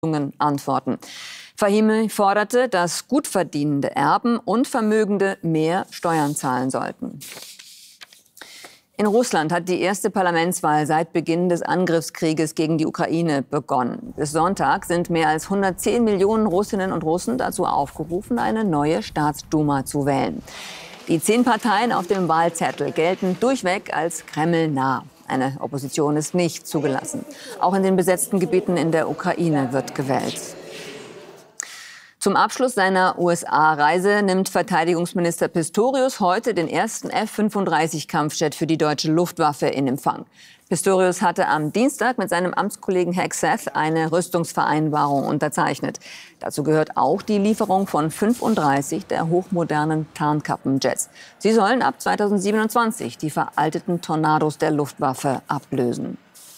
antworten. Fahimi forderte, dass gutverdienende Erben und Vermögende mehr Steuern zahlen sollten. In Russland hat die erste Parlamentswahl seit Beginn des Angriffskrieges gegen die Ukraine begonnen. Bis Sonntag sind mehr als 110 Millionen Russinnen und Russen dazu aufgerufen, eine neue Staatsduma zu wählen. Die 10 Parteien auf dem Wahlzettel gelten durchweg als kremlnah. Eine Opposition ist nicht zugelassen. Auch in den besetzten Gebieten in der Ukraine wird gewählt. Zum Abschluss seiner USA-Reise nimmt Verteidigungsminister Pistorius heute den ersten F-35-Kampfjet für die deutsche Luftwaffe in Empfang. Pistorius hatte am Dienstag mit seinem Amtskollegen Hegseth eine Rüstungsvereinbarung unterzeichnet. Dazu gehört auch die Lieferung von 35 der hochmodernen Tarnkappenjets. Sie sollen ab 2027 die veralteten Tornados der Luftwaffe ablösen.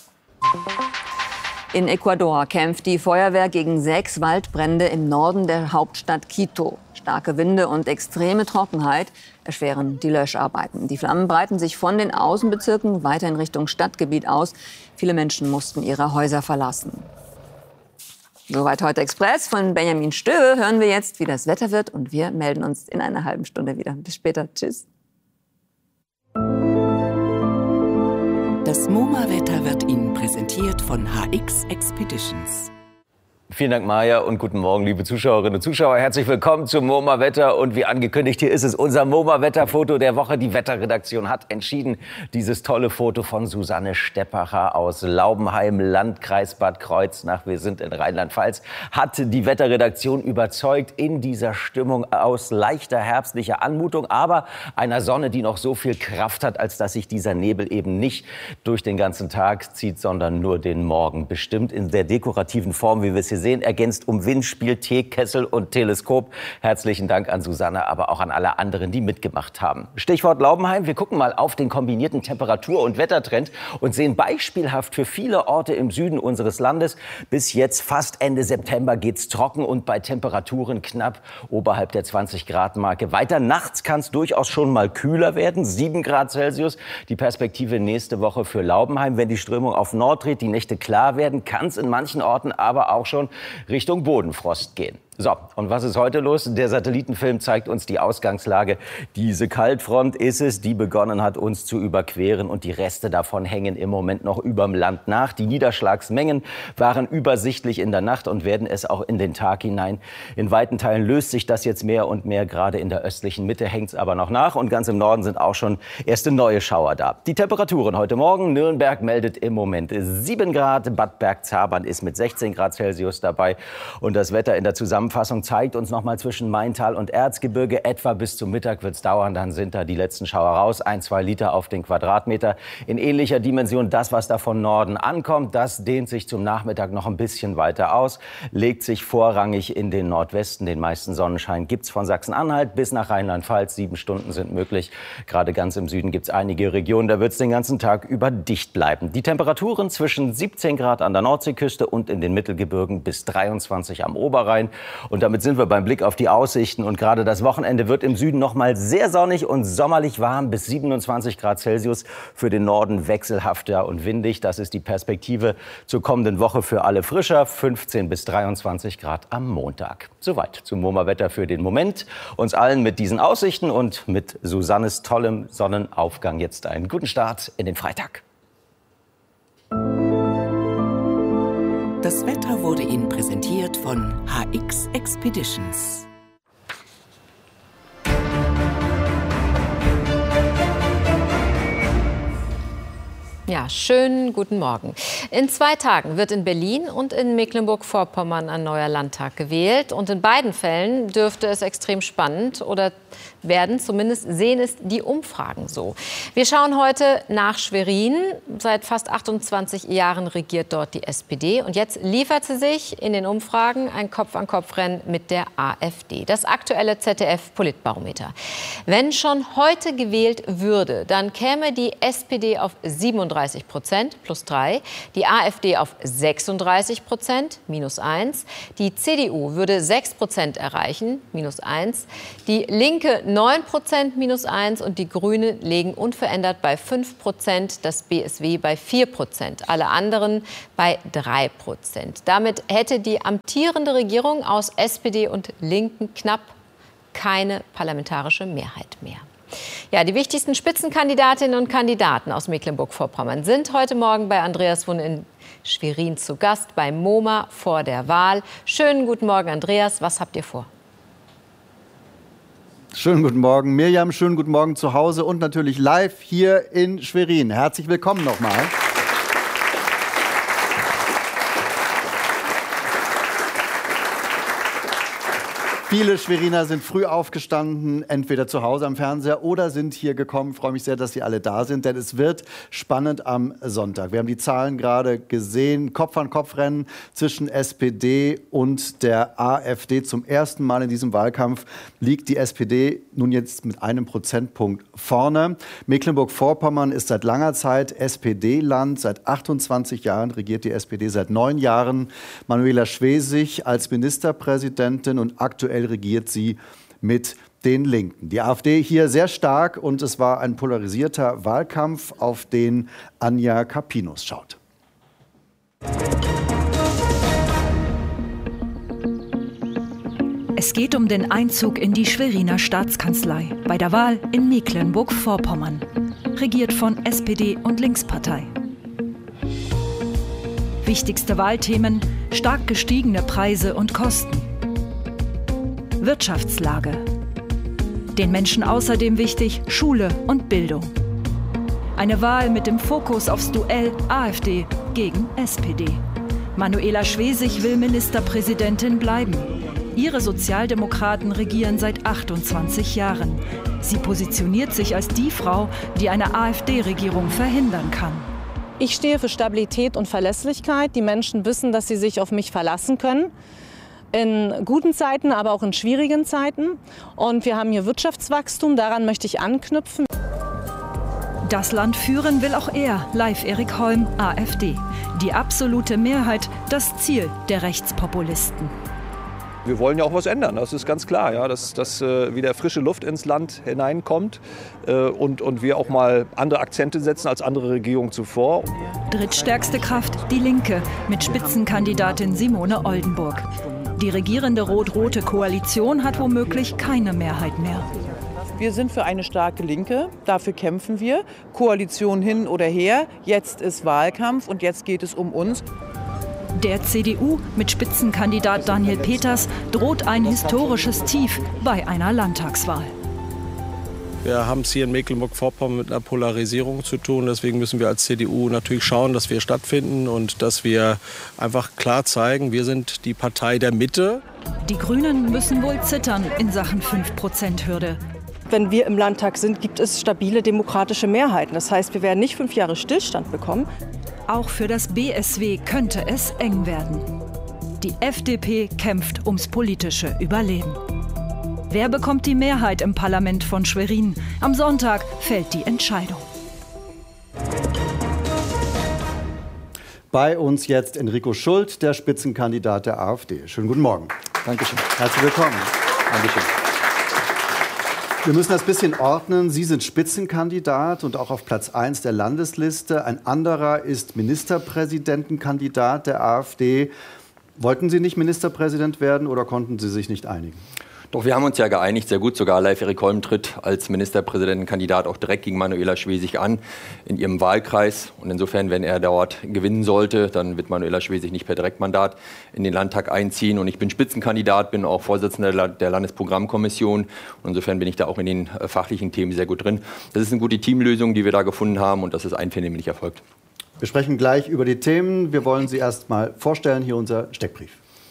In Ecuador kämpft die Feuerwehr gegen 6 Waldbrände im Norden der Hauptstadt Quito. Starke Winde und extreme Trockenheit erschweren die Löscharbeiten. Die Flammen breiten sich von den Außenbezirken weiter in Richtung Stadtgebiet aus. Viele Menschen mussten ihre Häuser verlassen. Soweit heute Express. Von Benjamin Stöwe hören wir jetzt, wie das Wetter wird. Und wir melden uns in einer halben Stunde wieder. Bis später. Tschüss. Das MoMA-Wetter wird Ihnen präsentiert von HX Expeditions. Vielen Dank, Maja, und guten Morgen, liebe Zuschauerinnen und Zuschauer. Herzlich willkommen zum MoMA-Wetter. Und wie angekündigt, hier ist es unser MoMA-Wetter-Foto der Woche. Die Wetterredaktion hat entschieden, dieses tolle Foto von Susanne Steppacher aus Laubenheim, Landkreis Bad Kreuznach, wir sind in Rheinland-Pfalz, hat die Wetterredaktion überzeugt in dieser Stimmung aus leichter herbstlicher Anmutung, aber einer Sonne, die noch so viel Kraft hat, als dass sich dieser Nebel eben nicht durch den ganzen Tag zieht, sondern nur den Morgen. Bestimmt in der dekorativen Form, wie wir es hier sehen, ergänzt um Windspiel, Teekessel und Teleskop. Herzlichen Dank an Susanne, aber auch an alle anderen, die mitgemacht haben. Stichwort Laubenheim. Wir gucken mal auf den kombinierten Temperatur- und Wettertrend und sehen beispielhaft für viele Orte im Süden unseres Landes. Bis jetzt, fast Ende September, geht's trocken und bei Temperaturen knapp oberhalb der 20-Grad-Marke. Weiter nachts kann es durchaus schon mal kühler werden, 7 Grad Celsius. Die Perspektive nächste Woche für Laubenheim. Wenn die Strömung auf Nord dreht, die Nächte klar werden, kann es in manchen Orten aber auch schon Richtung Bodenfrost gehen. So, und was ist heute los? Der Satellitenfilm zeigt uns die Ausgangslage. Diese Kaltfront ist es, die begonnen hat, uns zu überqueren. Und die Reste davon hängen im Moment noch überm Land nach. Die Niederschlagsmengen waren übersichtlich in der Nacht und werden es auch in den Tag hinein. In weiten Teilen löst sich das jetzt mehr und mehr. Gerade in der östlichen Mitte hängt es aber noch nach. Und ganz im Norden sind auch schon erste neue Schauer da. Die Temperaturen heute Morgen. Nürnberg meldet im Moment 7 Grad. Bad Bergzabern ist mit 16 Grad Celsius dabei. Und das Wetter in der Zusammenfassung zeigt uns noch mal zwischen Maintal und Erzgebirge. Etwa bis zum Mittag wird es dauern. Dann sind da die letzten Schauer raus. 1-2 Liter auf den Quadratmeter. In ähnlicher Dimension das, was da von Norden ankommt. Das dehnt sich zum Nachmittag noch ein bisschen weiter aus. Legt sich vorrangig in den Nordwesten. Den meisten Sonnenschein gibt es von Sachsen-Anhalt bis nach Rheinland-Pfalz. 7 Stunden sind möglich. Gerade ganz im Süden gibt es einige Regionen. Da wird es den ganzen Tag über dicht bleiben. Die Temperaturen zwischen 17 Grad an der Nordseeküste und in den Mittelgebirgen bis 23 am Oberrhein. Und damit sind wir beim Blick auf die Aussichten. Und gerade das Wochenende wird im Süden noch mal sehr sonnig und sommerlich warm bis 27 Grad Celsius. Für den Norden wechselhafter und windig. Das ist die Perspektive zur kommenden Woche für alle frischer. 15 bis 23 Grad am Montag. Soweit zum MoMA-Wetter für den Moment. Uns allen mit diesen Aussichten und mit Susannes tollem Sonnenaufgang jetzt einen guten Start in den Freitag. Das Wetter wurde Ihnen präsentiert von HX Expeditions. Ja, schönen guten Morgen. In 2 Tagen wird in Berlin und in Mecklenburg-Vorpommern ein neuer Landtag gewählt. Und in beiden Fällen dürfte es extrem spannend oder werden, zumindest sehen es die Umfragen so. Wir schauen heute nach Schwerin. Seit fast 28 Jahren regiert dort die SPD. Und jetzt liefert sie sich in den Umfragen ein Kopf-an-Kopf-Rennen mit der AfD. Das aktuelle ZDF-Politbarometer. Wenn schon heute gewählt würde, dann käme die SPD auf 37% plus 3, die AfD auf 36% minus 1, die CDU würde 6% erreichen minus 1, die Linke 9% -1 und die Grünen liegen unverändert bei 5%, das BSW bei 4%, alle anderen bei 3%. Damit hätte die amtierende Regierung aus SPD und Linken knapp keine parlamentarische Mehrheit mehr. Ja, die wichtigsten Spitzenkandidatinnen und Kandidaten aus Mecklenburg-Vorpommern sind heute Morgen bei Andreas Wunn in Schwerin zu Gast bei MoMA vor der Wahl. Schönen guten Morgen, Andreas. Was habt ihr vor? Schönen guten Morgen, Mirjam. Schönen guten Morgen zu Hause und natürlich live hier in Schwerin. Herzlich willkommen nochmal. Viele Schweriner sind früh aufgestanden, entweder zu Hause am Fernseher oder sind hier gekommen. Ich freue mich sehr, dass Sie alle da sind, denn es wird spannend am Sonntag. Wir haben die Zahlen gerade gesehen. Kopf-an-Kopf-Rennen zwischen SPD und der AfD. Zum ersten Mal in diesem Wahlkampf liegt die SPD nun jetzt mit einem Prozentpunkt vorne. Mecklenburg-Vorpommern ist seit langer Zeit SPD-Land. Seit 28 Jahren regiert die SPD seit 9 Jahren. Manuela Schwesig als Ministerpräsidentin und aktuell regiert sie mit den Linken. Die AfD hier sehr stark und es war ein polarisierter Wahlkampf, auf den Anja Karpinus schaut. Es geht um den Einzug in die Schweriner Staatskanzlei bei der Wahl in Mecklenburg-Vorpommern, regiert von SPD und Linkspartei. Wichtigste Wahlthemen: stark gestiegene Preise und Kosten. Wirtschaftslage. Den Menschen außerdem wichtig Schule und Bildung. Eine Wahl mit dem Fokus aufs Duell AfD gegen SPD. Manuela Schwesig will Ministerpräsidentin bleiben. Ihre Sozialdemokraten regieren seit 28 Jahren. Sie positioniert sich als die Frau, die eine AfD-Regierung verhindern kann. Ich stehe für Stabilität und Verlässlichkeit. Die Menschen wissen, dass sie sich auf mich verlassen können. In guten Zeiten, aber auch in schwierigen Zeiten. Und wir haben hier Wirtschaftswachstum, daran möchte ich anknüpfen. Das Land führen will auch er, Leif-Erik Holm, AfD. Die absolute Mehrheit, das Ziel der Rechtspopulisten. Wir wollen ja auch was ändern, das ist ganz klar, ja, dass wieder frische Luft ins Land hineinkommt und wir auch mal andere Akzente setzen als andere Regierungen zuvor. Drittstärkste Kraft, die Linke, mit Spitzenkandidatin Simone Oldenburg. Die regierende rot-rote Koalition hat womöglich keine Mehrheit mehr. Wir sind für eine starke Linke, dafür kämpfen wir. Koalition hin oder her, jetzt ist Wahlkampf und jetzt geht es um uns. Der CDU mit Spitzenkandidat Daniel Peters droht ein historisches Tief bei einer Landtagswahl. Wir haben es hier in Mecklenburg-Vorpommern mit einer Polarisierung zu tun. Deswegen müssen wir als CDU natürlich schauen, dass wir stattfinden und dass wir einfach klar zeigen, wir sind die Partei der Mitte. Die Grünen müssen wohl zittern in Sachen 5%-Hürde. Wenn wir im Landtag sind, gibt es stabile demokratische Mehrheiten. Das heißt, wir werden nicht 5 Jahre Stillstand bekommen. Auch für das BSW könnte es eng werden. Die FDP kämpft ums politische Überleben. Wer bekommt die Mehrheit im Parlament von Schwerin? Am Sonntag fällt die Entscheidung. Bei uns jetzt Enrico Schult, der Spitzenkandidat der AfD. Schönen guten Morgen. Dankeschön. Herzlich willkommen. Dankeschön. Wir müssen das ein bisschen ordnen. Sie sind Spitzenkandidat und auch auf Platz 1 der Landesliste. Ein anderer ist Ministerpräsidentenkandidat der AfD. Wollten Sie nicht Ministerpräsident werden oder konnten Sie sich nicht einigen? Doch, wir haben uns ja geeinigt, sehr gut sogar. Leif-Erik Holm tritt als Ministerpräsidentenkandidat auch direkt gegen Manuela Schwesig an in ihrem Wahlkreis. Und insofern, wenn er dort gewinnen sollte, dann wird Manuela Schwesig nicht per Direktmandat in den Landtag einziehen. Und ich bin Spitzenkandidat, bin auch Vorsitzender der Landesprogrammkommission. Und insofern bin ich da auch in den fachlichen Themen sehr gut drin. Das ist eine gute Teamlösung, die wir da gefunden haben. Und das ist einvernehmlich erfolgt. Wir sprechen gleich über die Themen. Wir wollen Sie erst mal vorstellen. Hier unser Steckbrief.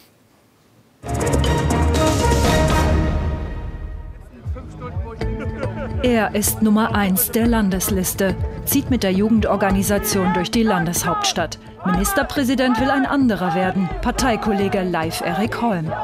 Er ist Nummer 1 der Landesliste, zieht mit der Jugendorganisation durch die Landeshauptstadt. Ministerpräsident will ein anderer werden, Parteikollege Leif-Erik Holm.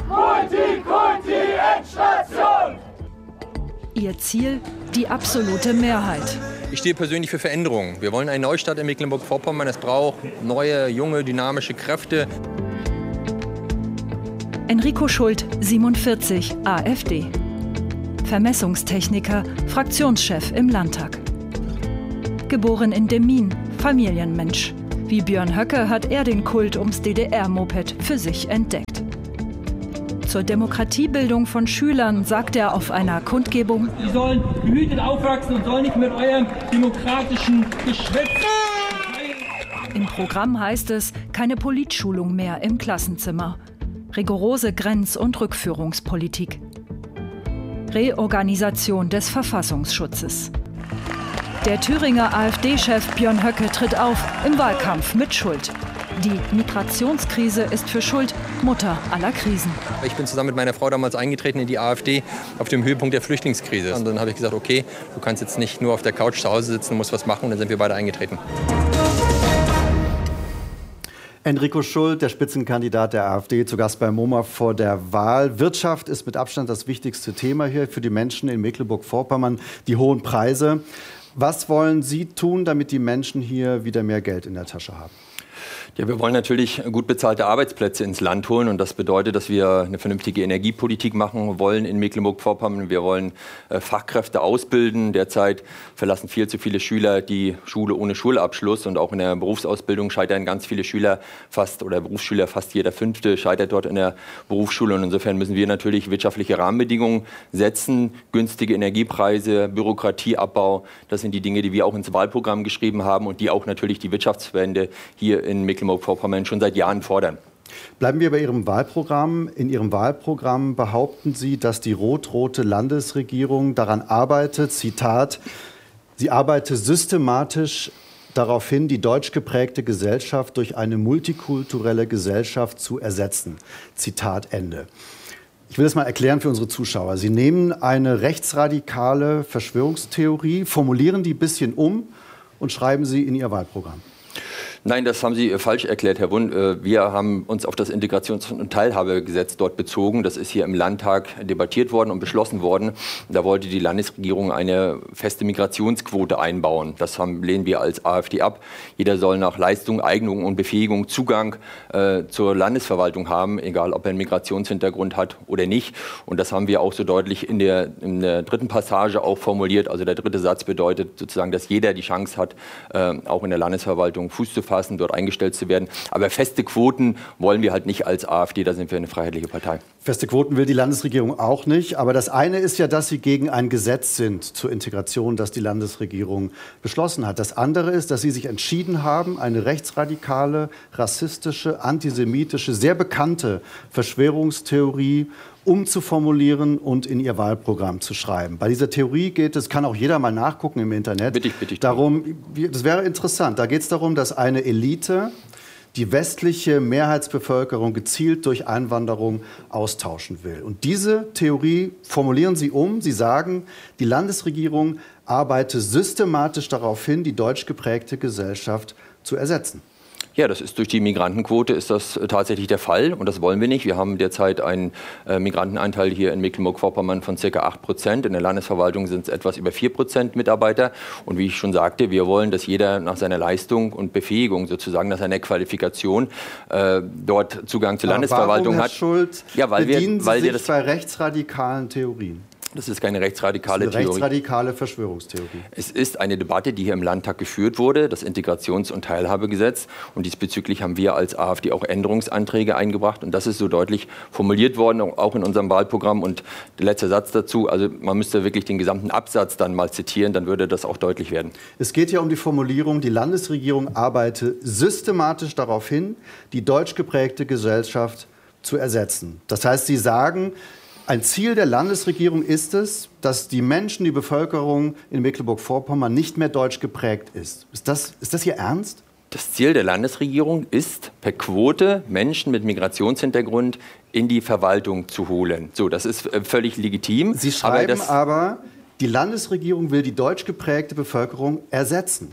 Ihr Ziel? Die absolute Mehrheit. Ich stehe persönlich für Veränderungen. Wir wollen einen Neustart in Mecklenburg-Vorpommern. Es braucht neue, junge, dynamische Kräfte. Enrico Schult, 47, AfD. Vermessungstechniker, Fraktionschef im Landtag. Geboren in Demmin, Familienmensch. Wie Björn Höcke hat er den Kult ums DDR-Moped für sich entdeckt. Zur Demokratiebildung von Schülern sagt er auf einer Kundgebung: Sie sollen behütet aufwachsen und sollen nicht mit eurem demokratischen Geschwätz. Im Programm heißt es, keine Politschulung mehr im Klassenzimmer. Rigorose Grenz- und Rückführungspolitik. Reorganisation des Verfassungsschutzes. Der Thüringer AfD-Chef Björn Höcke tritt auf im Wahlkampf mit Schuld. Die Migrationskrise ist für Schuld Mutter aller Krisen. Ich bin zusammen mit meiner Frau damals eingetreten in die AfD auf dem Höhepunkt der Flüchtlingskrise. Und dann habe ich gesagt, okay, du kannst jetzt nicht nur auf der Couch zu Hause sitzen, du musst was machen. Und dann sind wir beide eingetreten. Enrico Schult, der Spitzenkandidat der AfD, zu Gast bei MoMA vor der Wahl. Wirtschaft ist mit Abstand das wichtigste Thema hier für die Menschen in Mecklenburg-Vorpommern. Die hohen Preise. Was wollen Sie tun, damit die Menschen hier wieder mehr Geld in der Tasche haben? Ja, wir wollen natürlich gut bezahlte Arbeitsplätze ins Land holen. Und das bedeutet, dass wir eine vernünftige Energiepolitik machen wollen in Mecklenburg-Vorpommern. Wir wollen Fachkräfte ausbilden. Derzeit verlassen viel zu viele Schüler die Schule ohne Schulabschluss. Und auch in der Berufsausbildung scheitern ganz viele Schüler, Berufsschüler, fast jeder Fünfte scheitert dort in der Berufsschule. Und insofern müssen wir natürlich wirtschaftliche Rahmenbedingungen setzen. Günstige Energiepreise, Bürokratieabbau. Das sind die Dinge, die wir auch ins Wahlprogramm geschrieben haben und die auch natürlich die Wirtschaftswende hier in Mecklenburg-Vorpommern schon seit Jahren fordern. Bleiben wir bei Ihrem Wahlprogramm. In Ihrem Wahlprogramm behaupten Sie, dass die rot-rote Landesregierung daran arbeitet, Zitat, sie arbeite systematisch darauf hin, die deutsch geprägte Gesellschaft durch eine multikulturelle Gesellschaft zu ersetzen. Zitat Ende. Ich will das mal erklären für unsere Zuschauer. Sie nehmen eine rechtsradikale Verschwörungstheorie, formulieren die ein bisschen um und schreiben sie in Ihr Wahlprogramm. Nein, das haben Sie falsch erklärt, Herr Wund. Wir haben uns auf das Integrations- und Teilhabegesetz dort bezogen. Das ist hier im Landtag debattiert worden und beschlossen worden. Da wollte die Landesregierung eine feste Migrationsquote einbauen. Das lehnen wir als AfD ab. Jeder soll nach Leistung, Eignung und Befähigung Zugang zur Landesverwaltung haben, egal ob er einen Migrationshintergrund hat oder nicht. Und das haben wir auch so deutlich in der dritten Passage auch formuliert. Also der dritte Satz bedeutet sozusagen, dass jeder die Chance hat, auch in der Landesverwaltung Fuß zu fassen, dort eingestellt zu werden. Aber feste Quoten wollen wir halt nicht als AfD, da sind wir eine freiheitliche Partei. Feste Quoten will die Landesregierung auch nicht. Aber das eine ist ja, dass Sie gegen ein Gesetz sind zur Integration, das die Landesregierung beschlossen hat. Das andere ist, dass Sie sich entschieden haben, eine rechtsradikale, rassistische, antisemitische, sehr bekannte Verschwörungstheorie umzuformulieren und in Ihr Wahlprogramm zu schreiben. Bei dieser Theorie geht es, kann auch jeder mal nachgucken im Internet, bitte. Darum, das wäre interessant, da geht es darum, dass eine Elite die westliche Mehrheitsbevölkerung gezielt durch Einwanderung austauschen will. Und diese Theorie formulieren Sie um. Sie sagen, die Landesregierung arbeite systematisch darauf hin, die deutsch geprägte Gesellschaft zu ersetzen. Ja, das ist durch die Migrantenquote ist das tatsächlich der Fall und das wollen wir nicht. Wir haben derzeit einen Migrantenanteil hier in Mecklenburg-Vorpommern von ca. 8%. In der Landesverwaltung sind es etwas über 4% Mitarbeiter. Und wie ich schon sagte, wir wollen, dass jeder nach seiner Leistung und Befähigung sozusagen, nach seiner Qualifikation dort Zugang zur Landesverwaltung hat. Herr Schult, bedienen Sie sich bei rechtsradikalen Theorien? Das ist keine rechtsradikale Theorie. Rechtsradikale Verschwörungstheorie. Es ist eine Debatte, die hier im Landtag geführt wurde, das Integrations- und Teilhabegesetz. Und diesbezüglich haben wir als AfD auch Änderungsanträge eingebracht. Und das ist so deutlich formuliert worden, auch in unserem Wahlprogramm. Und der letzte Satz dazu, also man müsste wirklich den gesamten Absatz dann mal zitieren, dann würde das auch deutlich werden. Es geht ja um die Formulierung, die Landesregierung arbeite systematisch darauf hin, die deutsch geprägte Gesellschaft zu ersetzen. Das heißt, Sie sagen, ein Ziel der Landesregierung ist es, dass die Menschen, die Bevölkerung in Mecklenburg-Vorpommern nicht mehr deutsch geprägt ist. Ist das Ihr Ernst? Das Ziel der Landesregierung ist, per Quote Menschen mit Migrationshintergrund in die Verwaltung zu holen. So, das ist völlig legitim. Sie schreiben aber, die Landesregierung will die deutsch geprägte Bevölkerung ersetzen.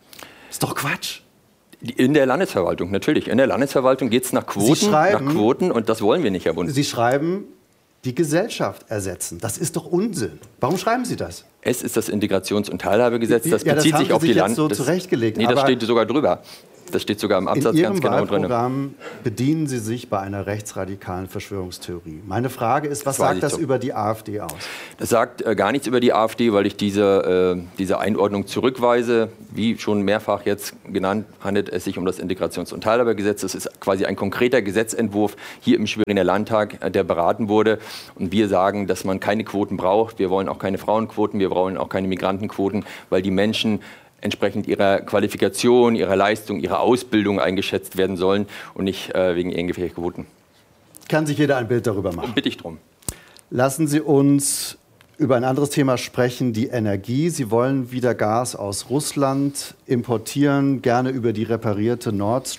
Ist doch Quatsch. In der Landesverwaltung, natürlich. In der Landesverwaltung geht es nach Quoten, und das wollen wir nicht, Herr Bund. Sie schreiben, die Gesellschaft ersetzen. Das ist doch Unsinn. Warum schreiben Sie das? Es ist das Integrations- und Teilhabegesetz. Das bezieht sich auf die Land. Das haben Sie jetzt so zurechtgelegt. Nee, das steht sogar drüber. Das steht sogar im Absatz ganz genau drin. In Ihrem Wahlprogramm bedienen Sie sich bei einer rechtsradikalen Verschwörungstheorie. Meine Frage ist, was sagt das über die AfD aus? Das sagt gar nichts über die AfD, weil ich diese Einordnung zurückweise. Wie schon mehrfach jetzt genannt, handelt es sich um das Integrations- und Teilhabegesetz. Das ist quasi ein konkreter Gesetzentwurf hier im Schweriner Landtag, der beraten wurde. Und wir sagen, dass man keine Quoten braucht. Wir wollen auch keine Frauenquoten, wir wollen auch keine Migrantenquoten, weil die Menschen entsprechend ihrer Qualifikation, ihrer Leistung, ihrer Ausbildung eingeschätzt werden sollen und nicht wegen irgendwelcher Quoten. Kann sich jeder ein Bild darüber machen? Bitte ich drum. Lassen Sie uns über ein anderes Thema sprechen, die Energie. Sie wollen wieder Gas aus Russland importieren, gerne über die reparierte Nord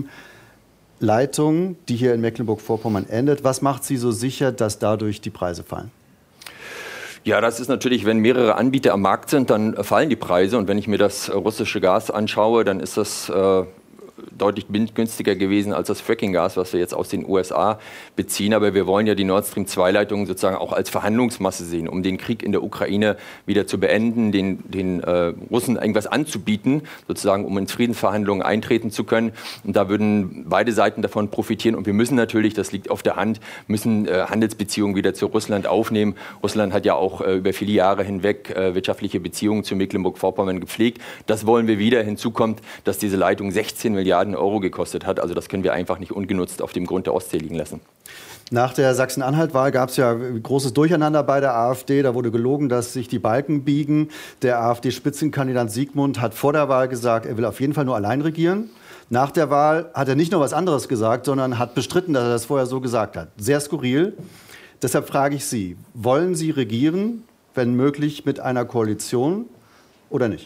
Stream-Leitung, die hier in Mecklenburg-Vorpommern endet. Was macht Sie so sicher, dass dadurch die Preise fallen? Ja, das ist natürlich, wenn mehrere Anbieter am Markt sind, dann fallen die Preise. Und wenn ich mir das russische Gas anschaue, dann ist das deutlich günstiger gewesen als das Fracking-Gas, was wir jetzt aus den USA beziehen. Aber wir wollen ja die Nord Stream 2-Leitung sozusagen auch als Verhandlungsmasse sehen, um den Krieg in der Ukraine wieder zu beenden, den Russen irgendwas anzubieten, sozusagen, um in Friedensverhandlungen eintreten zu können. Und da würden beide Seiten davon profitieren. Und wir müssen natürlich, das liegt auf der Hand, müssen Handelsbeziehungen wieder zu Russland aufnehmen. Russland hat ja auch über viele Jahre hinweg wirtschaftliche Beziehungen zu Mecklenburg-Vorpommern gepflegt. Das wollen wir wieder. Hinzu kommt, dass diese Leitung 16 Milliarden Euro gekostet hat. Also das können wir einfach nicht ungenutzt auf dem Grund der Ostsee liegen lassen. Nach der Sachsen-Anhalt-Wahl gab es ja großes Durcheinander bei der AfD. Da wurde gelogen, dass sich die Balken biegen. Der AfD-Spitzenkandidat Sigmund hat vor der Wahl gesagt, er will auf jeden Fall nur allein regieren. Nach der Wahl hat er nicht nur was anderes gesagt, sondern hat bestritten, dass er das vorher so gesagt hat. Sehr skurril. Deshalb frage ich Sie, wollen Sie regieren, wenn möglich mit einer Koalition oder nicht?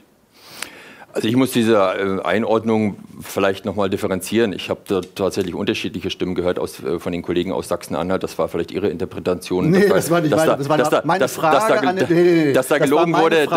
Also ich muss diese Einordnung vielleicht noch mal differenzieren. Ich habe da tatsächlich unterschiedliche Stimmen gehört von den Kollegen aus Sachsen-Anhalt. Das war vielleicht Ihre Interpretation. Nee, das war nicht meine Frage. Dass da gelogen wurde,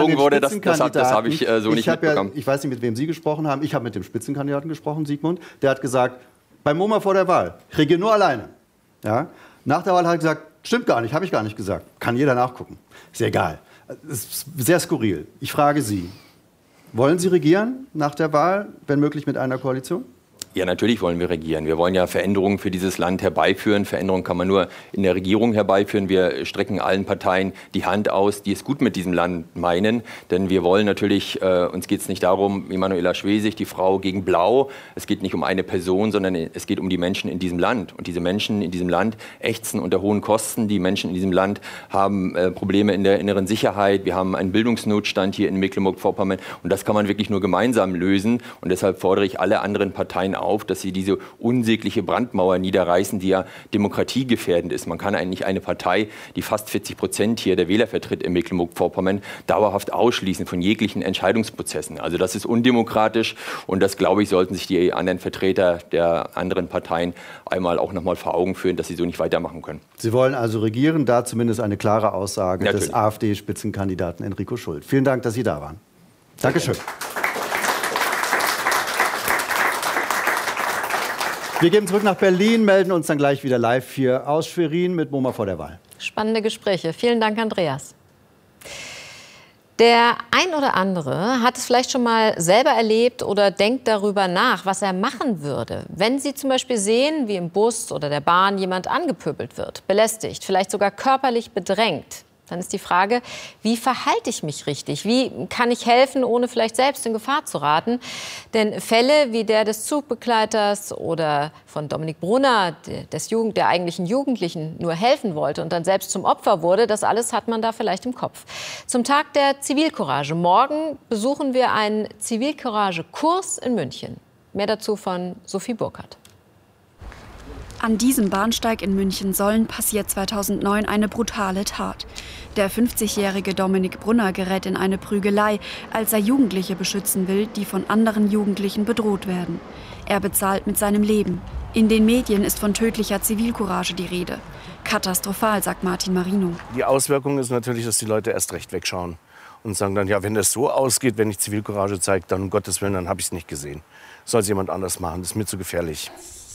das habe ich so nicht mitbekommen. Ich weiß nicht, mit wem Sie gesprochen haben. Ich habe mit dem Spitzenkandidaten gesprochen, Sigmund. Der hat gesagt, beim MoMA vor der Wahl, ich regiere nur alleine. Ja? Nach der Wahl hat er gesagt, stimmt gar nicht, habe ich gar nicht gesagt. Kann jeder nachgucken. Ist ja egal. Das ist sehr skurril. Ich frage Sie, wollen Sie regieren nach der Wahl, wenn möglich mit einer Koalition? Ja, natürlich wollen wir regieren. Wir wollen ja Veränderungen für dieses Land herbeiführen. Veränderungen kann man nur in der Regierung herbeiführen. Wir strecken allen Parteien die Hand aus, die es gut mit diesem Land meinen. Denn wir wollen natürlich, uns geht es nicht darum, wie Manuela Schwesig, die Frau gegen Blau. Es geht nicht um eine Person, sondern es geht um die Menschen in diesem Land. Und diese Menschen in diesem Land ächzen unter hohen Kosten. Die Menschen in diesem Land haben Probleme in der inneren Sicherheit. Wir haben einen Bildungsnotstand hier in Mecklenburg-Vorpommern. Und das kann man wirklich nur gemeinsam lösen. Und deshalb fordere ich alle anderen Parteien auf, dass sie diese unsägliche Brandmauer niederreißen, die ja demokratiegefährdend ist. Man kann eigentlich eine Partei, die fast 40% hier der Wähler vertritt in Mecklenburg-Vorpommern, dauerhaft ausschließen von jeglichen Entscheidungsprozessen. Also das ist undemokratisch und das, glaube ich, sollten sich die anderen Vertreter der anderen Parteien einmal auch noch mal vor Augen führen, dass sie so nicht weitermachen können. Sie wollen also regieren, da zumindest eine klare Aussage des AfD-Spitzenkandidaten Enrico Schult. Vielen Dank, dass Sie da waren. Dankeschön. Wir gehen zurück nach Berlin, melden uns dann gleich wieder live hier aus Schwerin mit MoMA vor der Wahl. Spannende Gespräche. Vielen Dank, Andreas. Der ein oder andere hat es vielleicht schon mal selber erlebt oder denkt darüber nach, was er machen würde, wenn Sie zum Beispiel sehen, wie im Bus oder der Bahn jemand angepöbelt wird, belästigt, vielleicht sogar körperlich bedrängt. Dann ist die Frage, wie verhalte ich mich richtig? Wie kann ich helfen, ohne vielleicht selbst in Gefahr zu raten? Denn Fälle wie der des Zugbegleiters oder von Dominik Brunner, der eigentlichen Jugendlichen nur helfen wollte und dann selbst zum Opfer wurde, das alles hat man da vielleicht im Kopf. Zum Tag der Zivilcourage. Morgen besuchen wir einen Zivilcourage-Kurs in München. Mehr dazu von Sophie Burkhardt. An diesem Bahnsteig in München-Sollen passiert 2009 eine brutale Tat. Der 50-jährige Dominik Brunner gerät in eine Prügelei, als er Jugendliche beschützen will, die von anderen Jugendlichen bedroht werden. Er bezahlt mit seinem Leben. In den Medien ist von tödlicher Zivilcourage die Rede. Katastrophal, sagt Martin Marino. Die Auswirkung ist natürlich, dass die Leute erst recht wegschauen und sagen dann, ja, wenn das so ausgeht, wenn ich Zivilcourage zeige, dann um Gottes Willen, dann habe ich es nicht gesehen. Soll es jemand anders machen, das ist mir zu gefährlich.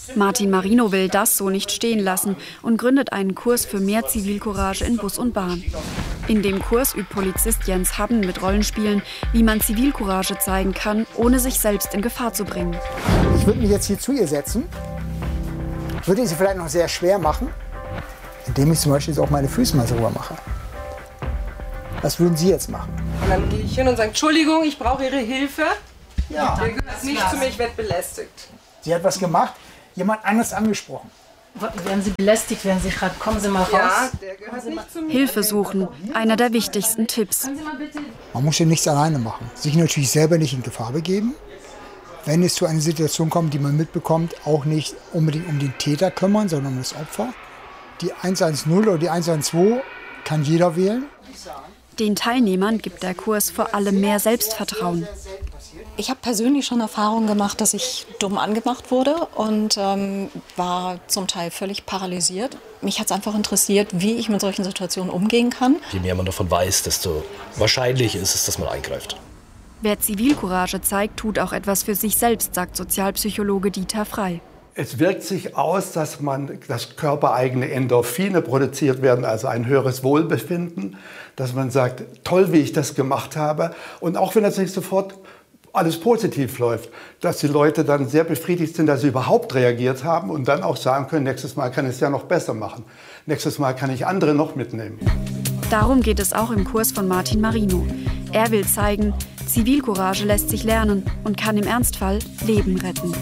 Martin Marino will das so nicht stehen lassen und gründet einen Kurs für mehr Zivilcourage in Bus und Bahn. In dem Kurs übt Polizist Jens Habben mit Rollenspielen, wie man Zivilcourage zeigen kann, ohne sich selbst in Gefahr zu bringen. Ich würde mich jetzt hier zu ihr setzen, würde sie vielleicht noch sehr schwer machen, indem ich zum Beispiel auch meine Füße mal sauber mache. Was würden Sie jetzt machen? Und dann gehe ich hin und sage, Entschuldigung, ich brauche Ihre Hilfe. Ja. Der gehört nicht zu mir, ich werde belästigt. Sie hat was gemacht, jemand anderes angesprochen. Werden Sie belästigt, werden Sie gerade, kommen Sie mal raus. Ja, der gehört nicht zu mir. Hilfe suchen, einer der wichtigsten Tipps. Man muss ja nichts alleine machen. Sich natürlich selber nicht in Gefahr begeben. Wenn es zu einer Situation kommt, die man mitbekommt, auch nicht unbedingt um den Täter kümmern, sondern um das Opfer. Die 110 oder die 112 kann jeder wählen. Den Teilnehmern gibt der Kurs vor allem mehr Selbstvertrauen. Ich habe persönlich schon Erfahrungen gemacht, dass ich dumm angemacht wurde und war zum Teil völlig paralysiert. Mich hat es einfach interessiert, wie ich mit solchen Situationen umgehen kann. Je mehr man davon weiß, desto wahrscheinlicher ist es, dass man eingreift. Wer Zivilcourage zeigt, tut auch etwas für sich selbst, sagt Sozialpsychologe Dieter Frey. Es wirkt sich aus, dass körpereigene Endorphine produziert werden, also ein höheres Wohlbefinden, dass man sagt, toll, wie ich das gemacht habe. Und auch wenn das nicht sofort alles positiv läuft, dass die Leute dann sehr befriedigt sind, dass sie überhaupt reagiert haben und dann auch sagen können, nächstes Mal kann ich es ja noch besser machen. Nächstes Mal kann ich andere noch mitnehmen. Darum geht es auch im Kurs von Martin Marino. Er will zeigen, Zivilcourage lässt sich lernen und kann im Ernstfall Leben retten.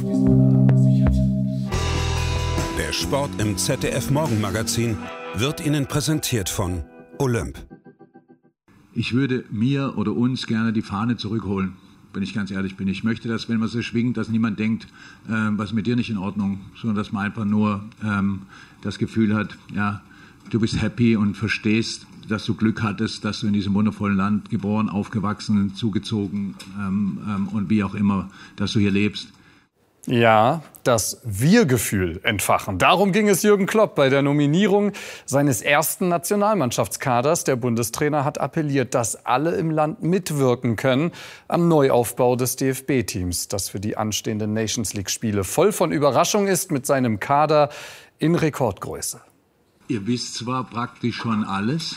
Der Sport im ZDF-Morgenmagazin wird Ihnen präsentiert von Olymp. Ich würde mir oder uns gerne die Fahne zurückholen, wenn ich ganz ehrlich bin. Ich möchte, dass, wenn man sie schwingt, dass niemand denkt, was ist mit dir nicht in Ordnung, sondern dass man einfach nur das Gefühl hat, ja, du bist happy und verstehst, dass du Glück hattest, dass du in diesem wundervollen Land geboren, aufgewachsen, zugezogen und wie auch immer, dass du hier lebst. Ja, das Wir-Gefühl entfachen. Darum ging es Jürgen Klopp bei der Nominierung seines ersten Nationalmannschaftskaders. Der Bundestrainer hat appelliert, dass alle im Land mitwirken können am Neuaufbau des DFB-Teams, das für die anstehenden Nations-League-Spiele voll von Überraschung ist mit seinem Kader in Rekordgröße. Ihr wisst zwar praktisch schon alles.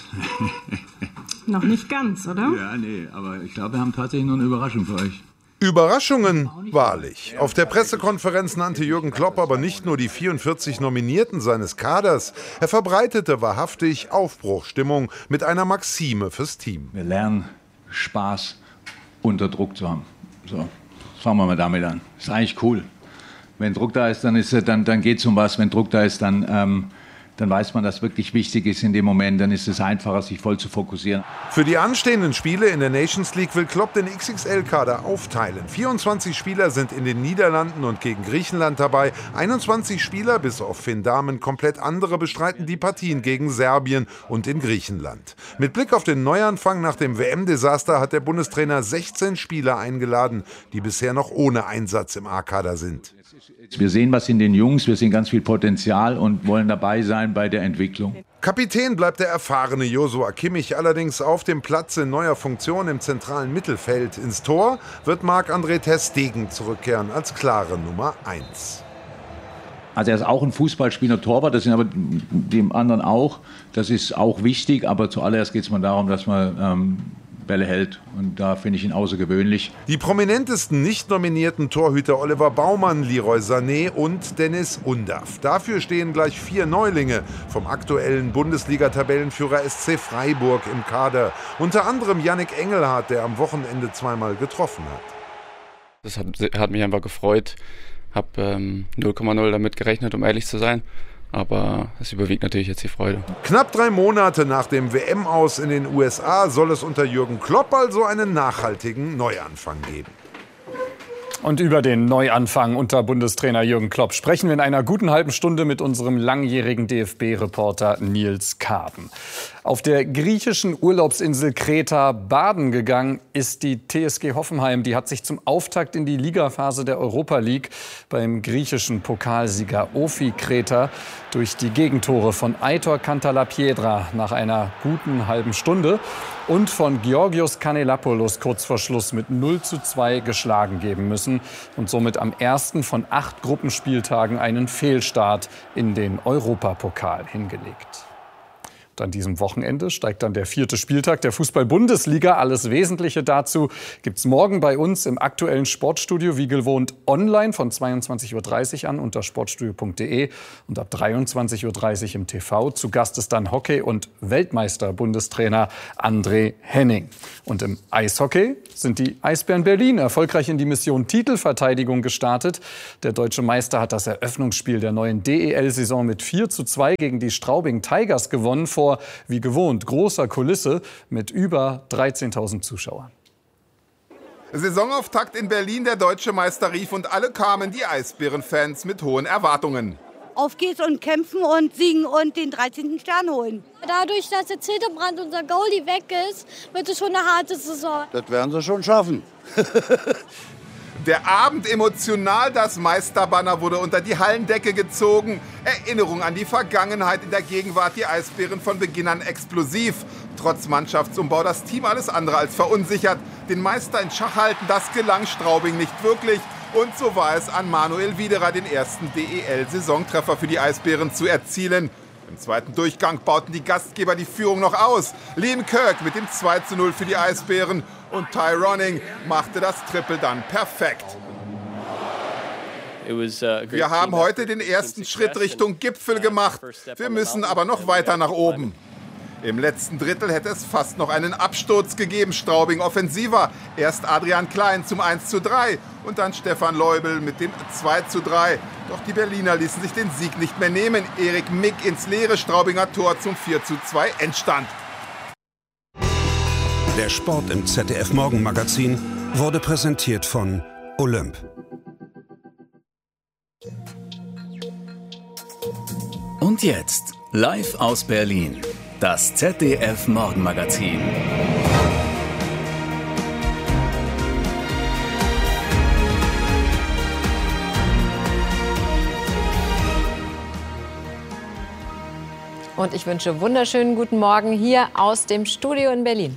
Noch nicht ganz, oder? Ja, nee, aber ich glaube, wir haben tatsächlich noch eine Überraschung für euch. Überraschungen, wahrlich. Auf der Pressekonferenz nannte Jürgen Klopp aber nicht nur die 44 Nominierten seines Kaders. Er verbreitete wahrhaftig Aufbruchstimmung mit einer Maxime fürs Team. Wir lernen, Spaß unter Druck zu haben. So, fangen wir mal damit an. Ist eigentlich cool. Wenn Druck da ist, dann geht es um was. Wenn Druck da ist, dann weiß man, dass wirklich wichtig ist in dem Moment. Dann ist es einfacher, sich voll zu fokussieren. Für die anstehenden Spiele in der Nations League will Klopp den XXL-Kader aufteilen. 24 Spieler sind in den Niederlanden und gegen Griechenland dabei. 21 Spieler, bis auf Finn Dahmen, komplett andere, bestreiten die Partien gegen Serbien und in Griechenland. Mit Blick auf den Neuanfang nach dem WM-Desaster hat der Bundestrainer 16 Spieler eingeladen, die bisher noch ohne Einsatz im A-Kader sind. Wir sehen was in den Jungs, wir sehen ganz viel Potenzial und wollen dabei sein bei der Entwicklung. Kapitän bleibt der erfahrene Joshua Kimmich allerdings auf dem Platz in neuer Funktion im zentralen Mittelfeld. Ins Tor wird Marc-André ter Stegen zurückkehren als klare Nummer 1. Also er ist auch ein Fußballspieler, Torwart, das sind aber dem anderen auch. Das ist auch wichtig, aber zuallererst geht es mal darum, dass man Bälle hält. Und da finde ich ihn außergewöhnlich. Die prominentesten nicht nominierten Torhüter Oliver Baumann, Leroy Sané und Dennis Undav. Dafür stehen gleich 4 Neulinge vom aktuellen Bundesliga-Tabellenführer SC Freiburg im Kader. Unter anderem Yannick Engelhardt, der am Wochenende zweimal getroffen hat. Das hat mich einfach gefreut. Habe 0,0 damit gerechnet, um ehrlich zu sein. Aber es überwiegt natürlich jetzt die Freude. Knapp 3 Monate nach dem WM-Aus in den USA soll es unter Jürgen Klopp also einen nachhaltigen Neuanfang geben. Und über den Neuanfang unter Bundestrainer Jürgen Klopp sprechen wir in einer guten halben Stunde mit unserem langjährigen DFB-Reporter Nils Karben. Auf der griechischen Urlaubsinsel Kreta baden gegangen ist die TSG Hoffenheim. Die hat sich zum Auftakt in die Ligaphase der Europa League beim griechischen Pokalsieger OFI Kreta durch die Gegentore von Aitor Cantalapiedra nach einer guten halben Stunde und von Georgios Kanellapoulos kurz vor Schluss mit 0:2 geschlagen geben müssen und somit am ersten von 8 Gruppenspieltagen einen Fehlstart in den Europapokal hingelegt. Und an diesem Wochenende steigt dann der 4. Spieltag der Fußball-Bundesliga. Alles Wesentliche dazu gibt's morgen bei uns im aktuellen Sportstudio, wie gewohnt online von 22:30 Uhr an unter sportstudio.de und ab 23:30 Uhr im TV. Zu Gast ist dann Hockey- und Weltmeister-Bundestrainer André Henning. Und im Eishockey sind die Eisbären Berlin erfolgreich in die Mission Titelverteidigung gestartet. Der deutsche Meister hat das Eröffnungsspiel der neuen DEL-Saison mit 4:2 gegen die Straubing Tigers gewonnen, vor wie gewohnt großer Kulisse mit über 13.000 Zuschauern. Saisonauftakt in Berlin, der deutsche Meister rief und alle kamen, die Eisbären-Fans mit hohen Erwartungen. Auf geht's und kämpfen und siegen und den 13. Stern holen. Dadurch, dass jetzt Hildebrand, unser Goalie, weg ist, wird es schon eine harte Saison. Das werden sie schon schaffen. Der Abend emotional, das Meisterbanner wurde unter die Hallendecke gezogen. Erinnerung an die Vergangenheit, in der Gegenwart die Eisbären von Beginn an explosiv. Trotz Mannschaftsumbau das Team alles andere als verunsichert. Den Meister in Schach halten, das gelang Straubing nicht wirklich. Und so war es an Manuel Widerer, den ersten DEL-Saisontreffer für die Eisbären zu erzielen. Im zweiten Durchgang bauten die Gastgeber die Führung noch aus. Liam Kirk mit dem 2:0 für die Eisbären. Und Ty Ronning machte das Triple dann perfekt. Wir haben heute den ersten Schritt Richtung Gipfel gemacht. Wir müssen aber noch weiter nach oben. Im letzten Drittel hätte es fast noch einen Absturz gegeben. Straubing offensiver. Erst Adrian Klein zum 1:3 und dann Stefan Leubel mit dem 2:3. Doch die Berliner ließen sich den Sieg nicht mehr nehmen. Erik Mick ins leere Straubinger Tor zum 4:2 Endstand. Der Sport im ZDF Morgenmagazin wurde präsentiert von Olymp. Und jetzt, live aus Berlin, das ZDF Morgenmagazin. Und ich wünsche wunderschönen guten Morgen hier aus dem Studio in Berlin.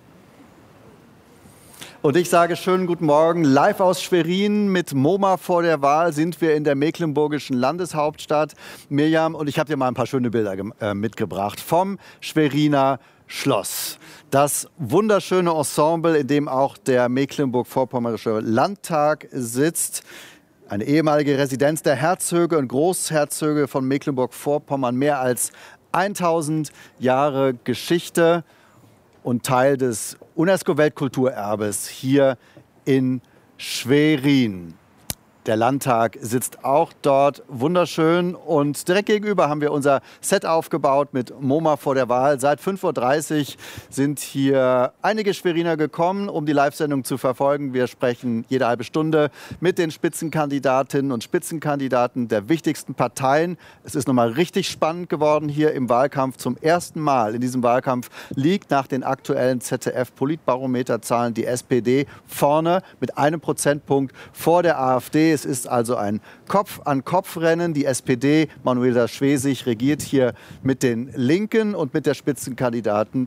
Und ich sage schönen guten Morgen. Live aus Schwerin mit MoMA vor der Wahl sind wir in der mecklenburgischen Landeshauptstadt. Mirjam, und ich habe dir mal ein paar schöne Bilder mitgebracht vom Schweriner Schloss. Das wunderschöne Ensemble, in dem auch der Mecklenburg-Vorpommerische Landtag sitzt. Eine ehemalige Residenz der Herzöge und Großherzöge von Mecklenburg-Vorpommern. Mehr als 1000 Jahre Geschichte und Teil des UNESCO-Weltkulturerbes hier in Schwerin. Der Landtag sitzt auch dort, wunderschön. Und direkt gegenüber haben wir unser Set aufgebaut mit MoMA vor der Wahl. Seit 5:30 Uhr sind hier einige Schweriner gekommen, um die Live-Sendung zu verfolgen. Wir sprechen jede halbe Stunde mit den Spitzenkandidatinnen und Spitzenkandidaten der wichtigsten Parteien. Es ist nochmal richtig spannend geworden hier im Wahlkampf. Zum ersten Mal in diesem Wahlkampf liegt nach den aktuellen ZDF-Politbarometerzahlen die SPD vorne mit einem Prozentpunkt vor der AfD. Es ist also ein Kopf-an-Kopf-Rennen. Die SPD, Manuela Schwesig, regiert hier mit den Linken. Und mit der Spitzenkandidatin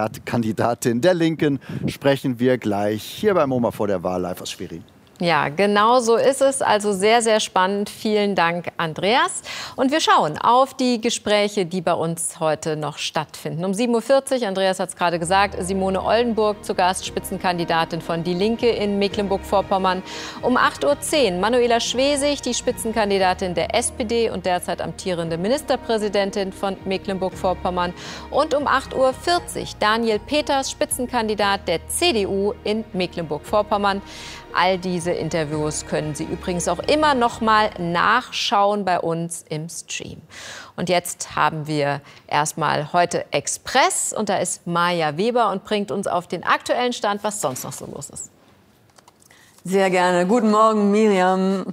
der Linken sprechen wir gleich hier bei MoMA vor der Wahl live aus Schwerin. Ja, genau so ist es. Also sehr, sehr spannend. Vielen Dank, Andreas. Und wir schauen auf die Gespräche, die bei uns heute noch stattfinden. Um 7:40 Uhr, Andreas hat es gerade gesagt, Simone Oldenburg zu Gast, Spitzenkandidatin von Die Linke in Mecklenburg-Vorpommern. Um 8:10 Uhr Manuela Schwesig, die Spitzenkandidatin der SPD und derzeit amtierende Ministerpräsidentin von Mecklenburg-Vorpommern. Und um 8:40 Uhr Daniel Peters, Spitzenkandidat der CDU in Mecklenburg-Vorpommern. All diese Interviews können Sie übrigens auch immer noch mal nachschauen bei uns im Stream. Und jetzt haben wir erstmal heute Express und da ist Maja Weber und bringt uns auf den aktuellen Stand, was sonst noch so los ist. Sehr gerne. Guten Morgen, Miriam.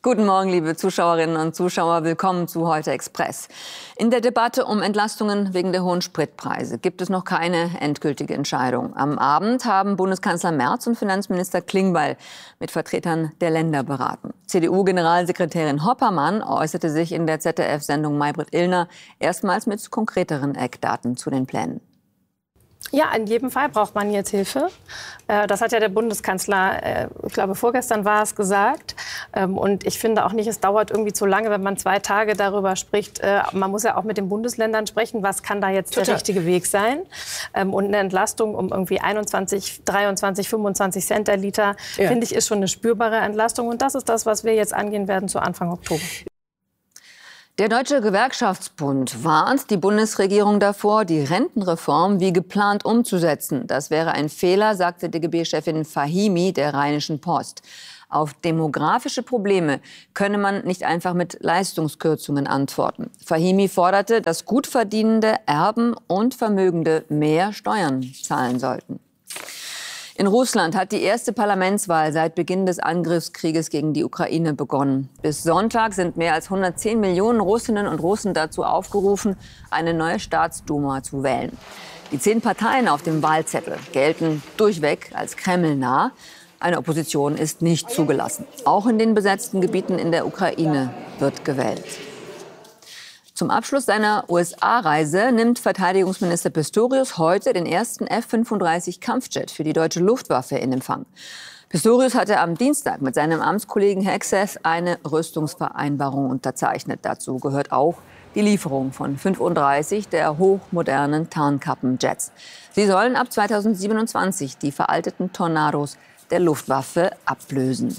Guten Morgen, liebe Zuschauerinnen und Zuschauer. Willkommen zu Heute Express. In der Debatte um Entlastungen wegen der hohen Spritpreise gibt es noch keine endgültige Entscheidung. Am Abend haben Bundeskanzler Merz und Finanzminister Klingbeil mit Vertretern der Länder beraten. CDU-Generalsekretärin Hoppermann äußerte sich in der ZDF-Sendung Maybrit Illner erstmals mit konkreteren Eckdaten zu den Plänen. Ja, in jedem Fall braucht man jetzt Hilfe. Das hat ja der Bundeskanzler, ich glaube vorgestern war es, gesagt. Und ich finde auch nicht, es dauert irgendwie zu lange, wenn man 2 Tage darüber spricht. Man muss ja auch mit den Bundesländern sprechen, was kann da jetzt der richtige Weg sein. Und eine Entlastung um irgendwie 21, 23, 25 Cent der Liter, finde ich, ist schon eine spürbare Entlastung. Und das ist das, was wir jetzt angehen werden zu Anfang Oktober. Der Deutsche Gewerkschaftsbund warnt die Bundesregierung davor, die Rentenreform wie geplant umzusetzen. Das wäre ein Fehler, sagte DGB-Chefin Fahimi der Rheinischen Post. Auf demografische Probleme könne man nicht einfach mit Leistungskürzungen antworten. Fahimi forderte, dass Gutverdienende, Erben und Vermögende mehr Steuern zahlen sollten. In Russland hat die erste Parlamentswahl seit Beginn des Angriffskrieges gegen die Ukraine begonnen. Bis Sonntag sind mehr als 110 Millionen Russinnen und Russen dazu aufgerufen, eine neue Staatsduma zu wählen. Die 10 Parteien auf dem Wahlzettel gelten durchweg als kremlnah. Eine Opposition ist nicht zugelassen. Auch in den besetzten Gebieten in der Ukraine wird gewählt. Zum Abschluss seiner USA-Reise nimmt Verteidigungsminister Pistorius heute den ersten F-35-Kampfjet für die deutsche Luftwaffe in Empfang. Pistorius hatte am Dienstag mit seinem Amtskollegen Hegseth eine Rüstungsvereinbarung unterzeichnet. Dazu gehört auch die Lieferung von 35 der hochmodernen Tarnkappenjets. Sie sollen ab 2027 die veralteten Tornados der Luftwaffe ablösen.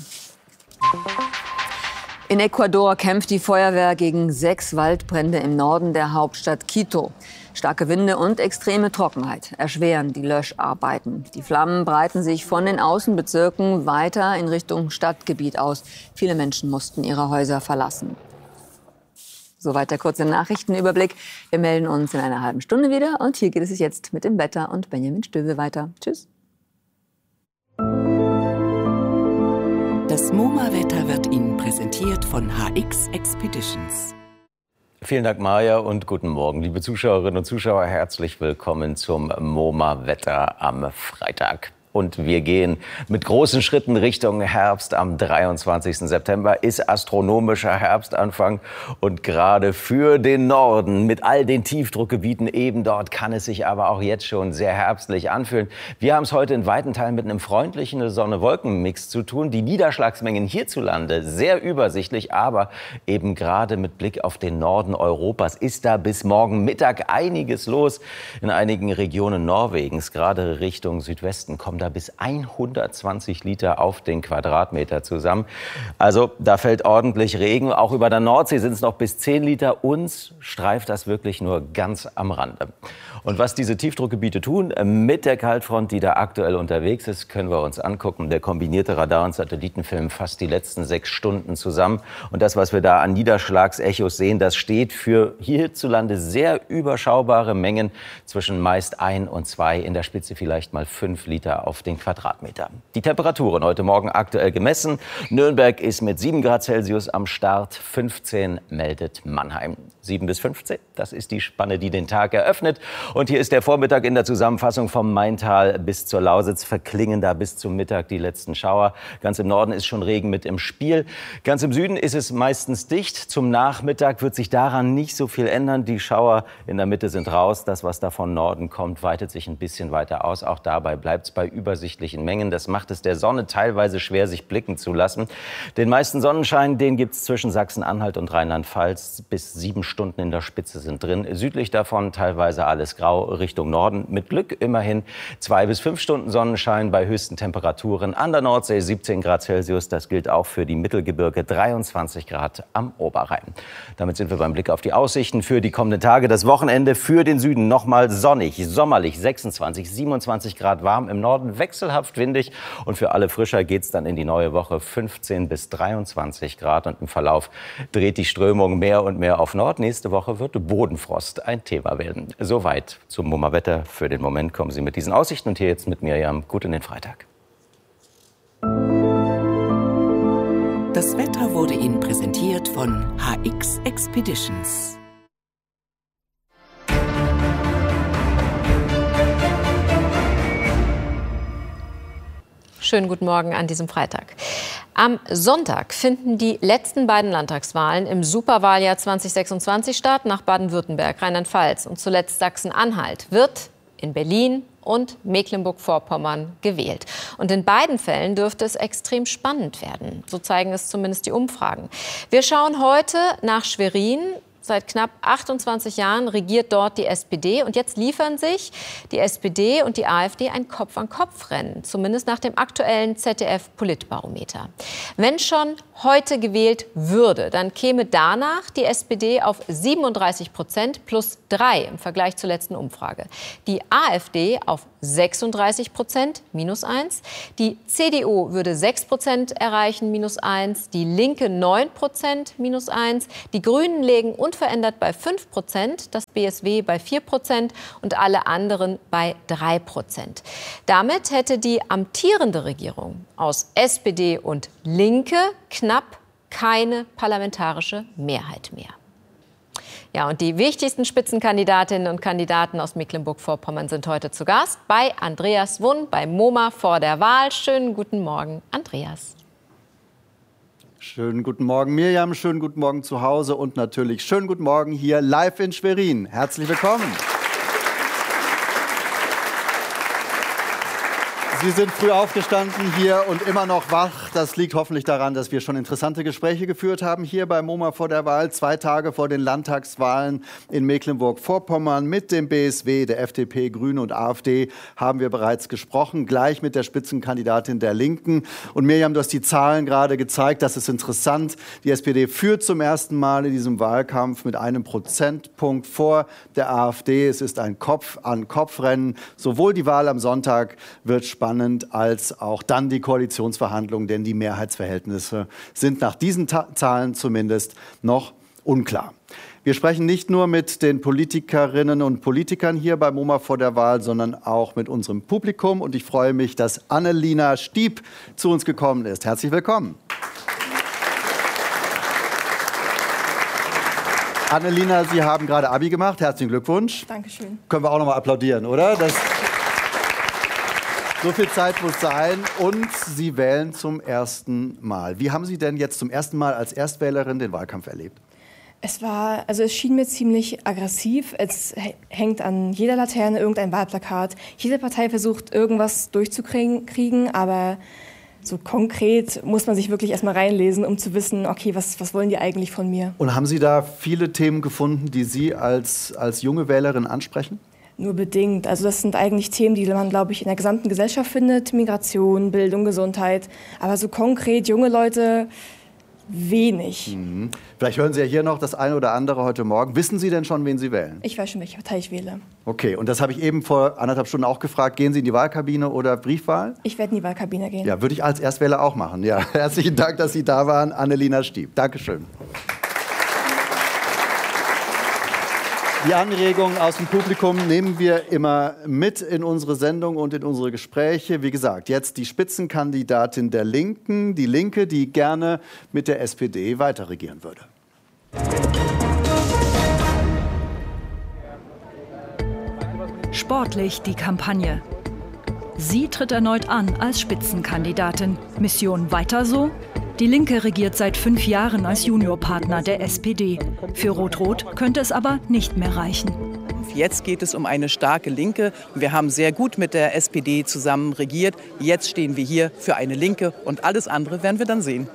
In Ecuador kämpft die Feuerwehr gegen 6 Waldbrände im Norden der Hauptstadt Quito. Starke Winde und extreme Trockenheit erschweren die Löscharbeiten. Die Flammen breiten sich von den Außenbezirken weiter in Richtung Stadtgebiet aus. Viele Menschen mussten ihre Häuser verlassen. Soweit der kurze Nachrichtenüberblick. Wir melden uns in einer halben Stunde wieder. Und hier geht es jetzt mit dem Wetter und Benjamin Stöwe weiter. Tschüss. Das MoMA-Wetter wird Ihnen präsentiert von HX Expeditions. Vielen Dank, Maja, und guten Morgen. Liebe Zuschauerinnen und Zuschauer, herzlich willkommen zum MoMA-Wetter am Freitag. Und wir gehen mit großen Schritten Richtung Herbst. Am 23. September ist astronomischer Herbstanfang. Und gerade für den Norden mit all den Tiefdruckgebieten eben dort kann es sich aber auch jetzt schon sehr herbstlich anfühlen. Wir haben es heute in weiten Teilen mit einem freundlichen Sonne-Wolken-Mix zu tun. Die Niederschlagsmengen hierzulande sehr übersichtlich, aber eben gerade mit Blick auf den Norden Europas ist da bis morgen Mittag einiges los. In einigen Regionen Norwegens, gerade Richtung Südwesten, kommen da bis 120 Liter auf den Quadratmeter zusammen. Also da fällt ordentlich Regen. Auch über der Nordsee sind es noch bis 10 Liter. Uns streift das wirklich nur ganz am Rande. Und was diese Tiefdruckgebiete tun mit der Kaltfront, die da aktuell unterwegs ist, können wir uns angucken. Der kombinierte Radar- und Satellitenfilm fasst die letzten 6 Stunden zusammen. Und das, was wir da an Niederschlagsechos sehen, das steht für hierzulande sehr überschaubare Mengen zwischen meist 1 und 2, in der Spitze vielleicht mal 5 Liter auf den Quadratmeter. Die Temperaturen heute Morgen aktuell gemessen. Nürnberg ist mit 7 Grad Celsius am Start, 15 meldet Mannheim. 7 bis 15, das ist die Spanne, die den Tag eröffnet. Und hier ist der Vormittag in der Zusammenfassung vom Maintal bis zur Lausitz. Verklingen da bis zum Mittag die letzten Schauer. Ganz im Norden ist schon Regen mit im Spiel. Ganz im Süden ist es meistens dicht. Zum Nachmittag wird sich daran nicht so viel ändern. Die Schauer in der Mitte sind raus. Das, was da von Norden kommt, weitet sich ein bisschen weiter aus. Auch dabei bleibt es bei übersichtlichen Mengen. Das macht es der Sonne teilweise schwer, sich blicken zu lassen. Den meisten Sonnenschein, den gibt es zwischen Sachsen-Anhalt und Rheinland-Pfalz. Bis 7 Stunden in der Spitze sind drin. Südlich davon teilweise alles grau Richtung Norden. Mit Glück immerhin 2 bis 5 Stunden Sonnenschein bei höchsten Temperaturen. An der Nordsee 17 Grad Celsius. Das gilt auch für die Mittelgebirge. 23 Grad am Oberrhein. Damit sind wir beim Blick auf die Aussichten für die kommenden Tage. Das Wochenende für den Süden nochmal sonnig, sommerlich 26, 27 Grad warm. Im Norden wechselhaft windig. Und für alle Frischer geht es dann in die neue Woche 15 bis 23 Grad. Und im Verlauf dreht die Strömung mehr und mehr auf Nord. Nächste Woche wird Bodenfrost ein Thema werden. Soweit zum MoMA-Wetter. Für den Moment kommen Sie mit diesen Aussichten. Und hier jetzt mit Miriam gut in den Freitag. Das Wetter wurde Ihnen präsentiert von HX Expeditions. Schönen guten Morgen an diesem Freitag. Am Sonntag finden die letzten beiden Landtagswahlen im Superwahljahr 2026 statt. Nach Baden-Württemberg, Rheinland-Pfalz und zuletzt Sachsen-Anhalt wird in Berlin und Mecklenburg-Vorpommern gewählt. Und in beiden Fällen dürfte es extrem spannend werden. So zeigen es zumindest die Umfragen. Wir schauen heute nach Schwerin. Seit knapp 28 Jahren regiert dort die SPD. Und jetzt liefern sich die SPD und die AfD ein Kopf-an-Kopf-Rennen, zumindest nach dem aktuellen ZDF-Politbarometer. Wenn schon heute gewählt würde, dann käme danach die SPD auf 37% plus 3 im Vergleich zur letzten Umfrage. Die AfD auf 36% minus 1. Die CDU würde 6% erreichen, minus 1. Die Linke 9% minus 1. Die Grünen legen unverändert bei 5%, das BSW bei 4% und alle anderen bei 3%. Damit hätte die amtierende Regierung aus SPD und Linke knapp keine parlamentarische Mehrheit mehr. Ja, und die wichtigsten Spitzenkandidatinnen und Kandidaten aus Mecklenburg-Vorpommern sind heute zu Gast bei Andreas Wunn bei MoMA vor der Wahl. Schönen guten Morgen, Andreas. Schönen guten Morgen, Mirjam. Schönen guten Morgen zu Hause und natürlich schönen guten Morgen hier live in Schwerin. Herzlich willkommen. Sie sind früh aufgestanden hier und immer noch wach. Das liegt hoffentlich daran, dass wir schon interessante Gespräche geführt haben hier bei MoMA vor der Wahl. 2 Tage vor den Landtagswahlen in Mecklenburg-Vorpommern mit dem BSW, der FDP, Grüne und AfD haben wir bereits gesprochen. Gleich mit der Spitzenkandidatin der Linken. Und Mirjam, du hast die Zahlen gerade gezeigt. Das ist interessant. Die SPD führt zum ersten Mal in diesem Wahlkampf mit einem Prozentpunkt vor der AfD. Es ist ein Kopf-an-Kopf-Rennen. Sowohl die Wahl am Sonntag wird spannend, als auch dann die Koalitionsverhandlungen, denn die Mehrheitsverhältnisse sind nach diesen Zahlen zumindest noch unklar. Wir sprechen nicht nur mit den Politikerinnen und Politikern hier bei MoMA vor der Wahl, sondern auch mit unserem Publikum. Und ich freue mich, dass Annelina Stieb zu uns gekommen ist. Herzlich willkommen. Annelina, Sie haben gerade Abi gemacht. Herzlichen Glückwunsch. Dankeschön. Können wir auch noch mal applaudieren, oder? So viel Zeit muss sein und Sie wählen zum ersten Mal. Wie haben Sie denn jetzt zum ersten Mal als Erstwählerin den Wahlkampf erlebt? Es schien mir ziemlich aggressiv. Es hängt an jeder Laterne irgendein Wahlplakat. Jede Partei versucht, irgendwas durchzukriegen, aber so konkret muss man sich wirklich erstmal reinlesen, um zu wissen, okay, was wollen die eigentlich von mir? Und haben Sie da viele Themen gefunden, die Sie als junge Wählerin ansprechen? Nur bedingt. Also das sind eigentlich Themen, die man, glaube ich, in der gesamten Gesellschaft findet. Migration, Bildung, Gesundheit. Aber so konkret junge Leute wenig. Mhm. Vielleicht hören Sie ja hier noch das eine oder andere heute Morgen. Wissen Sie denn schon, wen Sie wählen? Ich weiß schon, welche Partei ich wähle. Okay, und das habe ich eben vor 1,5 Stunden auch gefragt. Gehen Sie in die Wahlkabine oder Briefwahl? Ich werde in die Wahlkabine gehen. Ja, würde ich als Erstwähler auch machen. Ja, herzlichen Dank, dass Sie da waren, Annelina Stieb. Dankeschön. Die Anregungen aus dem Publikum nehmen wir immer mit in unsere Sendung und in unsere Gespräche. Wie gesagt, jetzt die Spitzenkandidatin der Linken, die Linke, die gerne mit der SPD weiterregieren würde. Sportlich die Kampagne. Sie tritt erneut an als Spitzenkandidatin. Mission weiter so? Die Linke regiert seit 5 Jahren als Juniorpartner der SPD. Für Rot-Rot könnte es aber nicht mehr reichen. Jetzt geht es um eine starke Linke. Wir haben sehr gut mit der SPD zusammen regiert. Jetzt stehen wir hier für eine Linke und alles andere werden wir dann sehen.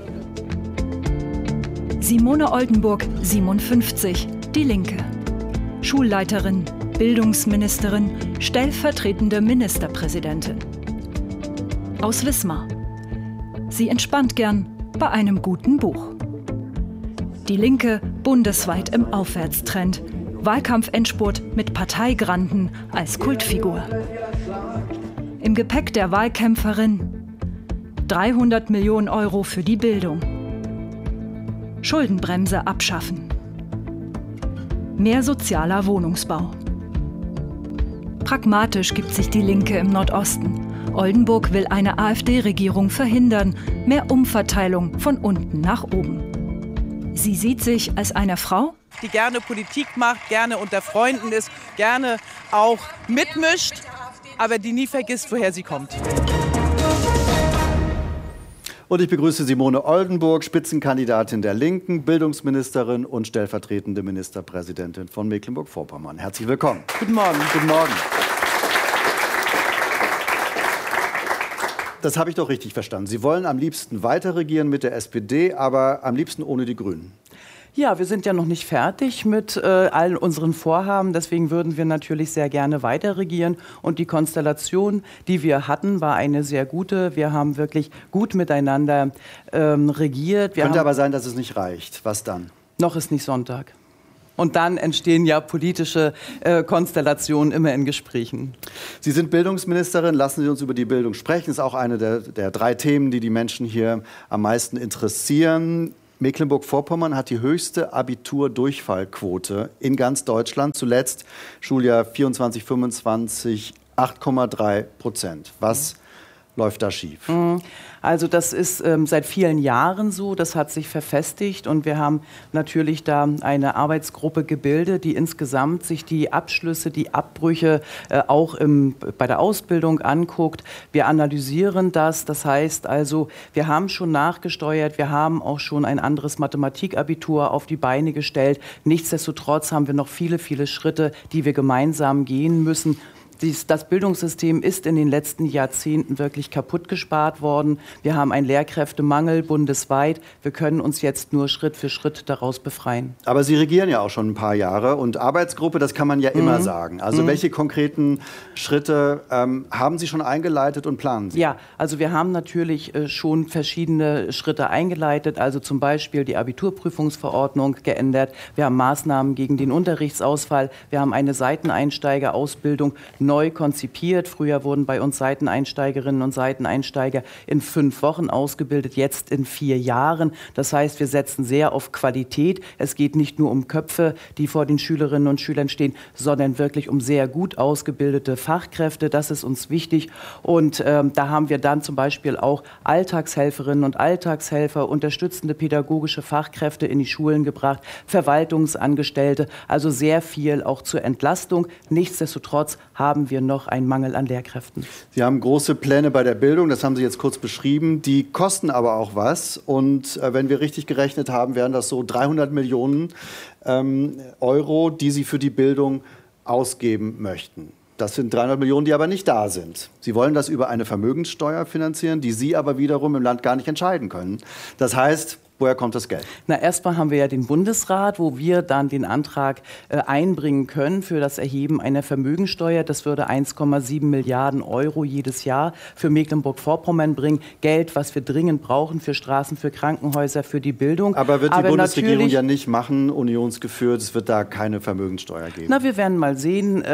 Simone Oldenburg, 57, die Linke. Schulleiterin, Bildungsministerin, stellvertretende Ministerpräsidentin. Aus Wismar. Sie entspannt gern bei einem guten Buch. Die Linke bundesweit im Aufwärtstrend. Wahlkampfendspurt mit Parteigranden als Kultfigur. Im Gepäck der Wahlkämpferin 300 Millionen Euro für die Bildung. Schuldenbremse abschaffen. Mehr sozialer Wohnungsbau. Pragmatisch gibt sich die Linke im Nordosten Oldenburg will eine AfD-Regierung verhindern. Mehr Umverteilung von unten nach oben. Sie sieht sich als eine Frau, die gerne Politik macht, gerne unter Freunden ist, gerne auch mitmischt, aber die nie vergisst, woher sie kommt. Und ich begrüße Simone Oldenburg, Spitzenkandidatin der Linken, Bildungsministerin und stellvertretende Ministerpräsidentin von Mecklenburg-Vorpommern. Herzlich willkommen. Guten Morgen. Guten Morgen. Das habe ich doch richtig verstanden. Sie wollen am liebsten weiter regieren mit der SPD, aber am liebsten ohne die Grünen. Ja, wir sind ja noch nicht fertig mit allen unseren Vorhaben. Deswegen würden wir natürlich sehr gerne weiter regieren. Und die Konstellation, die wir hatten, war eine sehr gute. Wir haben wirklich gut miteinander regiert. Könnte aber sein, dass es nicht reicht. Was dann? Noch ist nicht Sonntag. Und dann entstehen ja politische Konstellationen immer in Gesprächen. Sie sind Bildungsministerin. Lassen Sie uns über die Bildung sprechen. Das ist auch eine der 3 Themen, die die Menschen hier am meisten interessieren. Mecklenburg-Vorpommern hat die höchste Abiturdurchfallquote in ganz Deutschland. Zuletzt Schuljahr 24/25 8,3%. Was läuft da schief? Also das ist seit vielen Jahren so, das hat sich verfestigt und wir haben natürlich da eine Arbeitsgruppe gebildet, die insgesamt sich die Abschlüsse, die Abbrüche auch bei der Ausbildung anguckt. Wir analysieren das, das heißt also, wir haben schon nachgesteuert, wir haben auch schon ein anderes Mathematikabitur auf die Beine gestellt. Nichtsdestotrotz haben wir noch viele, viele Schritte, die wir gemeinsam gehen müssen. Das Bildungssystem ist in den letzten Jahrzehnten wirklich kaputt gespart worden. Wir haben einen Lehrkräftemangel bundesweit. Wir können uns jetzt nur Schritt für Schritt daraus befreien. Aber Sie regieren ja auch schon ein paar Jahre. Und Arbeitsgruppe, das kann man ja immer sagen. Also welche konkreten Schritte haben Sie schon eingeleitet und planen Sie? Ja, also wir haben natürlich schon verschiedene Schritte eingeleitet. Also zum Beispiel die Abiturprüfungsverordnung geändert. Wir haben Maßnahmen gegen den Unterrichtsausfall. Wir haben eine Seiteneinsteigerausbildung neu konzipiert. Früher wurden bei uns Seiteneinsteigerinnen und Seiteneinsteiger in 5 Wochen ausgebildet, jetzt in 4 Jahren. Das heißt, wir setzen sehr auf Qualität. Es geht nicht nur um Köpfe, die vor den Schülerinnen und Schülern stehen, sondern wirklich um sehr gut ausgebildete Fachkräfte. Das ist uns wichtig. Und da haben wir dann zum Beispiel auch Alltagshelferinnen und Alltagshelfer, unterstützende pädagogische Fachkräfte in die Schulen gebracht, Verwaltungsangestellte, also sehr viel auch zur Entlastung. Nichtsdestotrotz haben wir noch einen Mangel an Lehrkräften. Sie haben große Pläne bei der Bildung, das haben Sie jetzt kurz beschrieben. Die kosten aber auch was. Und wenn wir richtig gerechnet haben, wären das so 300 Millionen Euro, die Sie für die Bildung ausgeben möchten. Das sind 300 Millionen, die aber nicht da sind. Sie wollen das über eine Vermögenssteuer finanzieren, die Sie aber wiederum im Land gar nicht entscheiden können. Das heißt, woher kommt das Geld? Na, erstmal haben wir ja den Bundesrat, wo wir dann den Antrag einbringen können für das Erheben einer Vermögensteuer. Das würde 1,7 Milliarden Euro jedes Jahr für Mecklenburg-Vorpommern bringen. Geld, was wir dringend brauchen für Straßen, für Krankenhäuser, für die Bildung. Aber wird die Bundesregierung ja nicht machen, unionsgeführt, es wird da keine Vermögenssteuer geben? Na, wir werden mal sehen,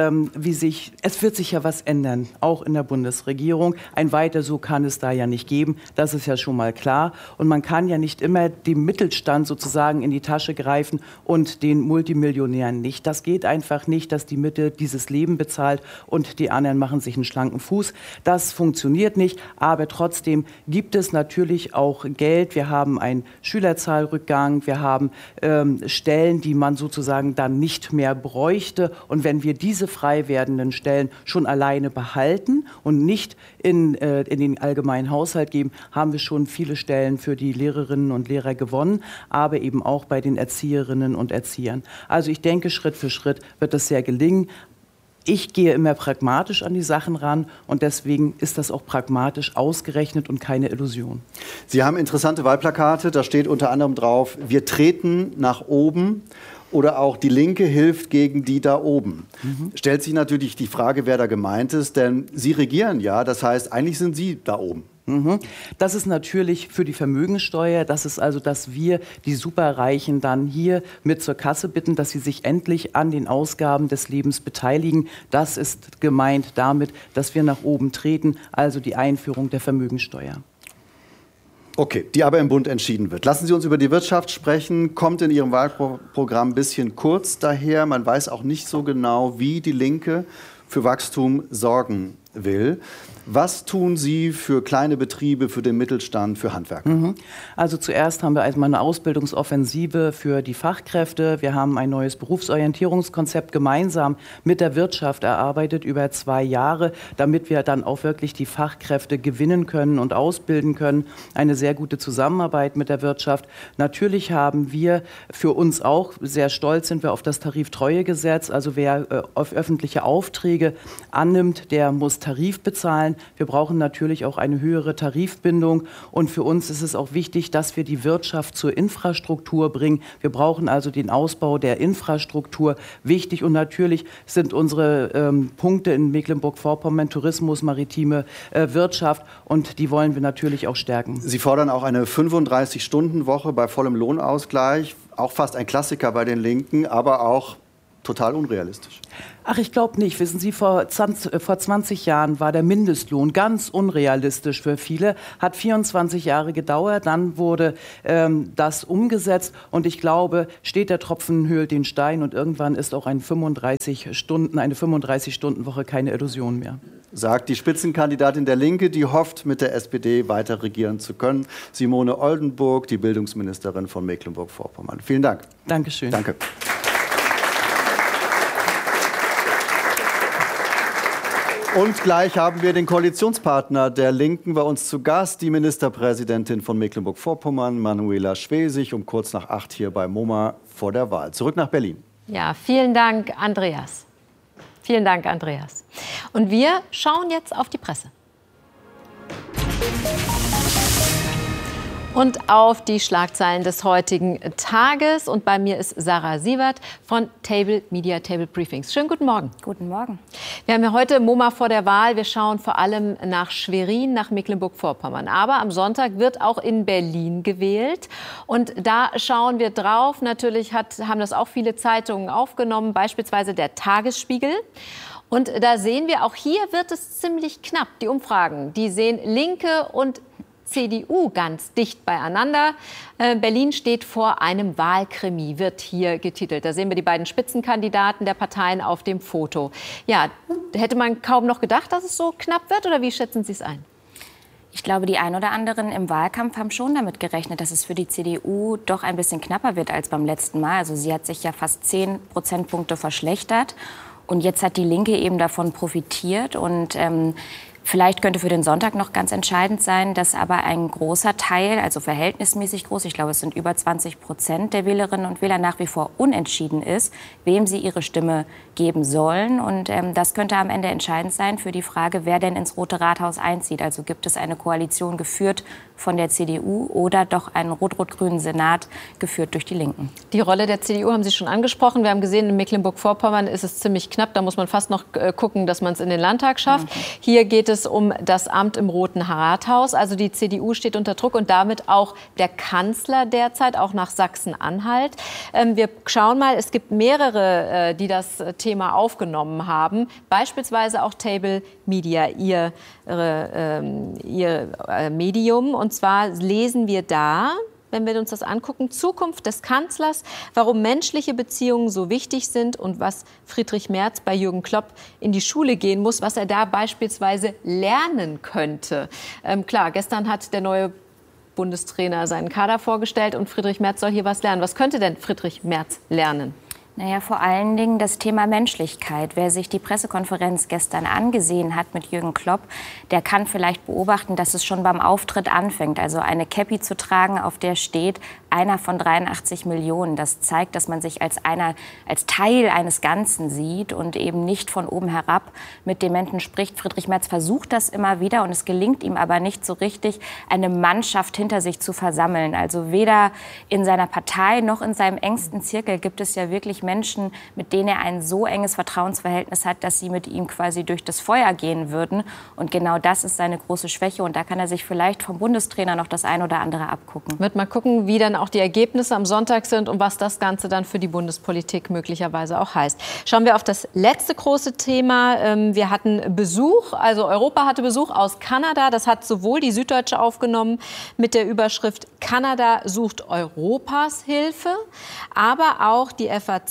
es wird sich ja was ändern, auch in der Bundesregierung. Ein Weiter so kann es da ja nicht geben, das ist ja schon mal klar. Und man kann ja nicht immer dem Mittelstand sozusagen in die Tasche greifen und den Multimillionären nicht. Das geht einfach nicht, dass die Mitte dieses Leben bezahlt und die anderen machen sich einen schlanken Fuß. Das funktioniert nicht, aber trotzdem gibt es natürlich auch Geld. Wir haben einen Schülerzahlrückgang, wir haben Stellen, die man sozusagen dann nicht mehr bräuchte. Und wenn wir diese frei werdenden Stellen schon alleine behalten und nicht in den allgemeinen Haushalt geben, haben wir schon viele Stellen für die Lehrerinnen und Lehrer gewonnen, aber eben auch bei den Erzieherinnen und Erziehern. Also ich denke, Schritt für Schritt wird das sehr gelingen. Ich gehe immer pragmatisch an die Sachen ran und deswegen ist das auch pragmatisch ausgerechnet und keine Illusion. Sie haben interessante Wahlplakate, da steht unter anderem drauf, wir treten nach oben. Oder auch die Linke hilft gegen die da oben. Stellt sich natürlich die Frage, wer da gemeint ist, denn Sie regieren ja, das heißt, eigentlich sind Sie da oben. Das ist natürlich für die Vermögenssteuer, das ist also, dass wir die Superreichen dann hier mit zur Kasse bitten, dass sie sich endlich an den Ausgaben des Lebens beteiligen. Das ist gemeint damit, dass wir nach oben treten, also die Einführung der Vermögenssteuer. Okay, die aber im Bund entschieden wird. Lassen Sie uns über die Wirtschaft sprechen. Kommt in Ihrem Wahlprogramm ein bisschen kurz daher. Man weiß auch nicht so genau, wie die Linke für Wachstum sorgen will. Was tun Sie für kleine Betriebe, für den Mittelstand, für Handwerker? Also zuerst haben wir erstmal eine Ausbildungsoffensive für die Fachkräfte. Wir haben ein neues Berufsorientierungskonzept gemeinsam mit der Wirtschaft erarbeitet über 2 Jahre, damit wir dann auch wirklich die Fachkräfte gewinnen können und ausbilden können. Eine sehr gute Zusammenarbeit mit der Wirtschaft. Natürlich haben wir für uns auch, sehr stolz sind wir auf das Tariftreuegesetz. Also wer auf öffentliche Aufträge annimmt, der muss Tarif bezahlen. Wir brauchen natürlich auch eine höhere Tarifbindung. Und für uns ist es auch wichtig, dass wir die Wirtschaft zur Infrastruktur bringen. Wir brauchen also den Ausbau der Infrastruktur wichtig. Und natürlich sind unsere Punkte in Mecklenburg-Vorpommern Tourismus, maritime Wirtschaft. Und die wollen wir natürlich auch stärken. Sie fordern auch eine 35-Stunden-Woche bei vollem Lohnausgleich. Auch fast ein Klassiker bei den Linken, aber auch total unrealistisch. Ach, ich glaube nicht. Wissen Sie, vor 20 Jahren war der Mindestlohn ganz unrealistisch für viele. Hat 24 Jahre gedauert, dann wurde das umgesetzt. Und ich glaube, steht der Tropfen höhlt den Stein. Und irgendwann ist auch eine 35-Stunden-Woche keine Illusion mehr. Sagt die Spitzenkandidatin der Linke, die hofft, mit der SPD weiter regieren zu können. Simone Oldenburg, die Bildungsministerin von Mecklenburg-Vorpommern. Vielen Dank. Dankeschön. Danke. Und gleich haben wir den Koalitionspartner der Linken bei uns zu Gast, die Ministerpräsidentin von Mecklenburg-Vorpommern, Manuela Schwesig, um kurz nach 8 hier bei MoMA vor der Wahl. Zurück nach Berlin. Ja, vielen Dank, Andreas. Vielen Dank, Andreas. Und wir schauen jetzt auf die Presse. Und auf die Schlagzeilen des heutigen Tages. Und bei mir ist Sarah Sievert von Table Media, Table Briefings. Schönen guten Morgen. Guten Morgen. Wir haben ja heute MoMA vor der Wahl. Wir schauen vor allem nach Schwerin, nach Mecklenburg-Vorpommern. Aber am Sonntag wird auch in Berlin gewählt. Und da schauen wir drauf. Natürlich haben das auch viele Zeitungen aufgenommen, beispielsweise der Tagesspiegel. Und da sehen wir, auch hier wird es ziemlich knapp. Die Umfragen, die sehen Linke und CDU ganz dicht beieinander. Berlin steht vor einem Wahlkrimi, wird hier getitelt. Da sehen wir die beiden Spitzenkandidaten der Parteien auf dem Foto. Ja, hätte man kaum noch gedacht, dass es so knapp wird, oder wie schätzen Sie es ein? Ich glaube, die ein oder anderen im Wahlkampf haben schon damit gerechnet, dass es für die CDU doch ein bisschen knapper wird als beim letzten Mal. Also sie hat sich ja fast 10 Prozentpunkte verschlechtert. Und jetzt hat die Linke eben davon profitiert. Und vielleicht könnte für den Sonntag noch ganz entscheidend sein, dass aber ein großer Teil, also verhältnismäßig groß, ich glaube, es sind über 20% der Wählerinnen und Wähler, nach wie vor unentschieden ist, wem sie ihre Stimme geben sollen. Und das könnte am Ende entscheidend sein für die Frage, wer denn ins Rote Rathaus einzieht. Also gibt es eine Koalition geführt von der CDU oder doch einen rot-rot-grünen Senat geführt durch die Linken. Die Rolle der CDU haben Sie schon angesprochen. Wir haben gesehen, in Mecklenburg-Vorpommern ist es ziemlich knapp. Da muss man fast noch gucken, dass man es in den Landtag schafft. Hier geht es um das Amt im Roten Rathaus. Also die CDU steht unter Druck und damit auch der Kanzler derzeit, auch nach Sachsen-Anhalt. Wir schauen mal, es gibt mehrere, die das Thema aufgenommen haben. Beispielsweise auch Table Media, ihr Medium. Und zwar lesen wir da, wenn wir uns das angucken, Zukunft des Kanzlers, warum menschliche Beziehungen so wichtig sind und was Friedrich Merz bei Jürgen Klopp in die Schule gehen muss, was er da beispielsweise lernen könnte. Klar, gestern hat der neue Bundestrainer seinen Kader vorgestellt und Friedrich Merz soll hier was lernen. Was könnte denn Friedrich Merz lernen? Naja, vor allen Dingen das Thema Menschlichkeit. Wer sich die Pressekonferenz gestern angesehen hat mit Jürgen Klopp, der kann vielleicht beobachten, dass es schon beim Auftritt anfängt. Also eine Käppi zu tragen, auf der steht, einer von 83 Millionen. Das zeigt, dass man sich als Teil eines Ganzen sieht und eben nicht von oben herab mit den Menschen spricht. Friedrich Merz versucht das immer wieder und es gelingt ihm aber nicht so richtig, eine Mannschaft hinter sich zu versammeln. Also weder in seiner Partei noch in seinem engsten Zirkel gibt es ja wirklich Menschen, mit denen er ein so enges Vertrauensverhältnis hat, dass sie mit ihm quasi durch das Feuer gehen würden. Und genau das ist seine große Schwäche. Und da kann er sich vielleicht vom Bundestrainer noch das ein oder andere abgucken. Wird mal gucken, wie dann auch die Ergebnisse am Sonntag sind und was das Ganze dann für die Bundespolitik möglicherweise auch heißt. Schauen wir auf das letzte große Thema. Wir hatten Besuch, also Europa hatte Besuch aus Kanada. Das hat sowohl die Süddeutsche aufgenommen mit der Überschrift Kanada sucht Europas Hilfe, aber auch die FAZ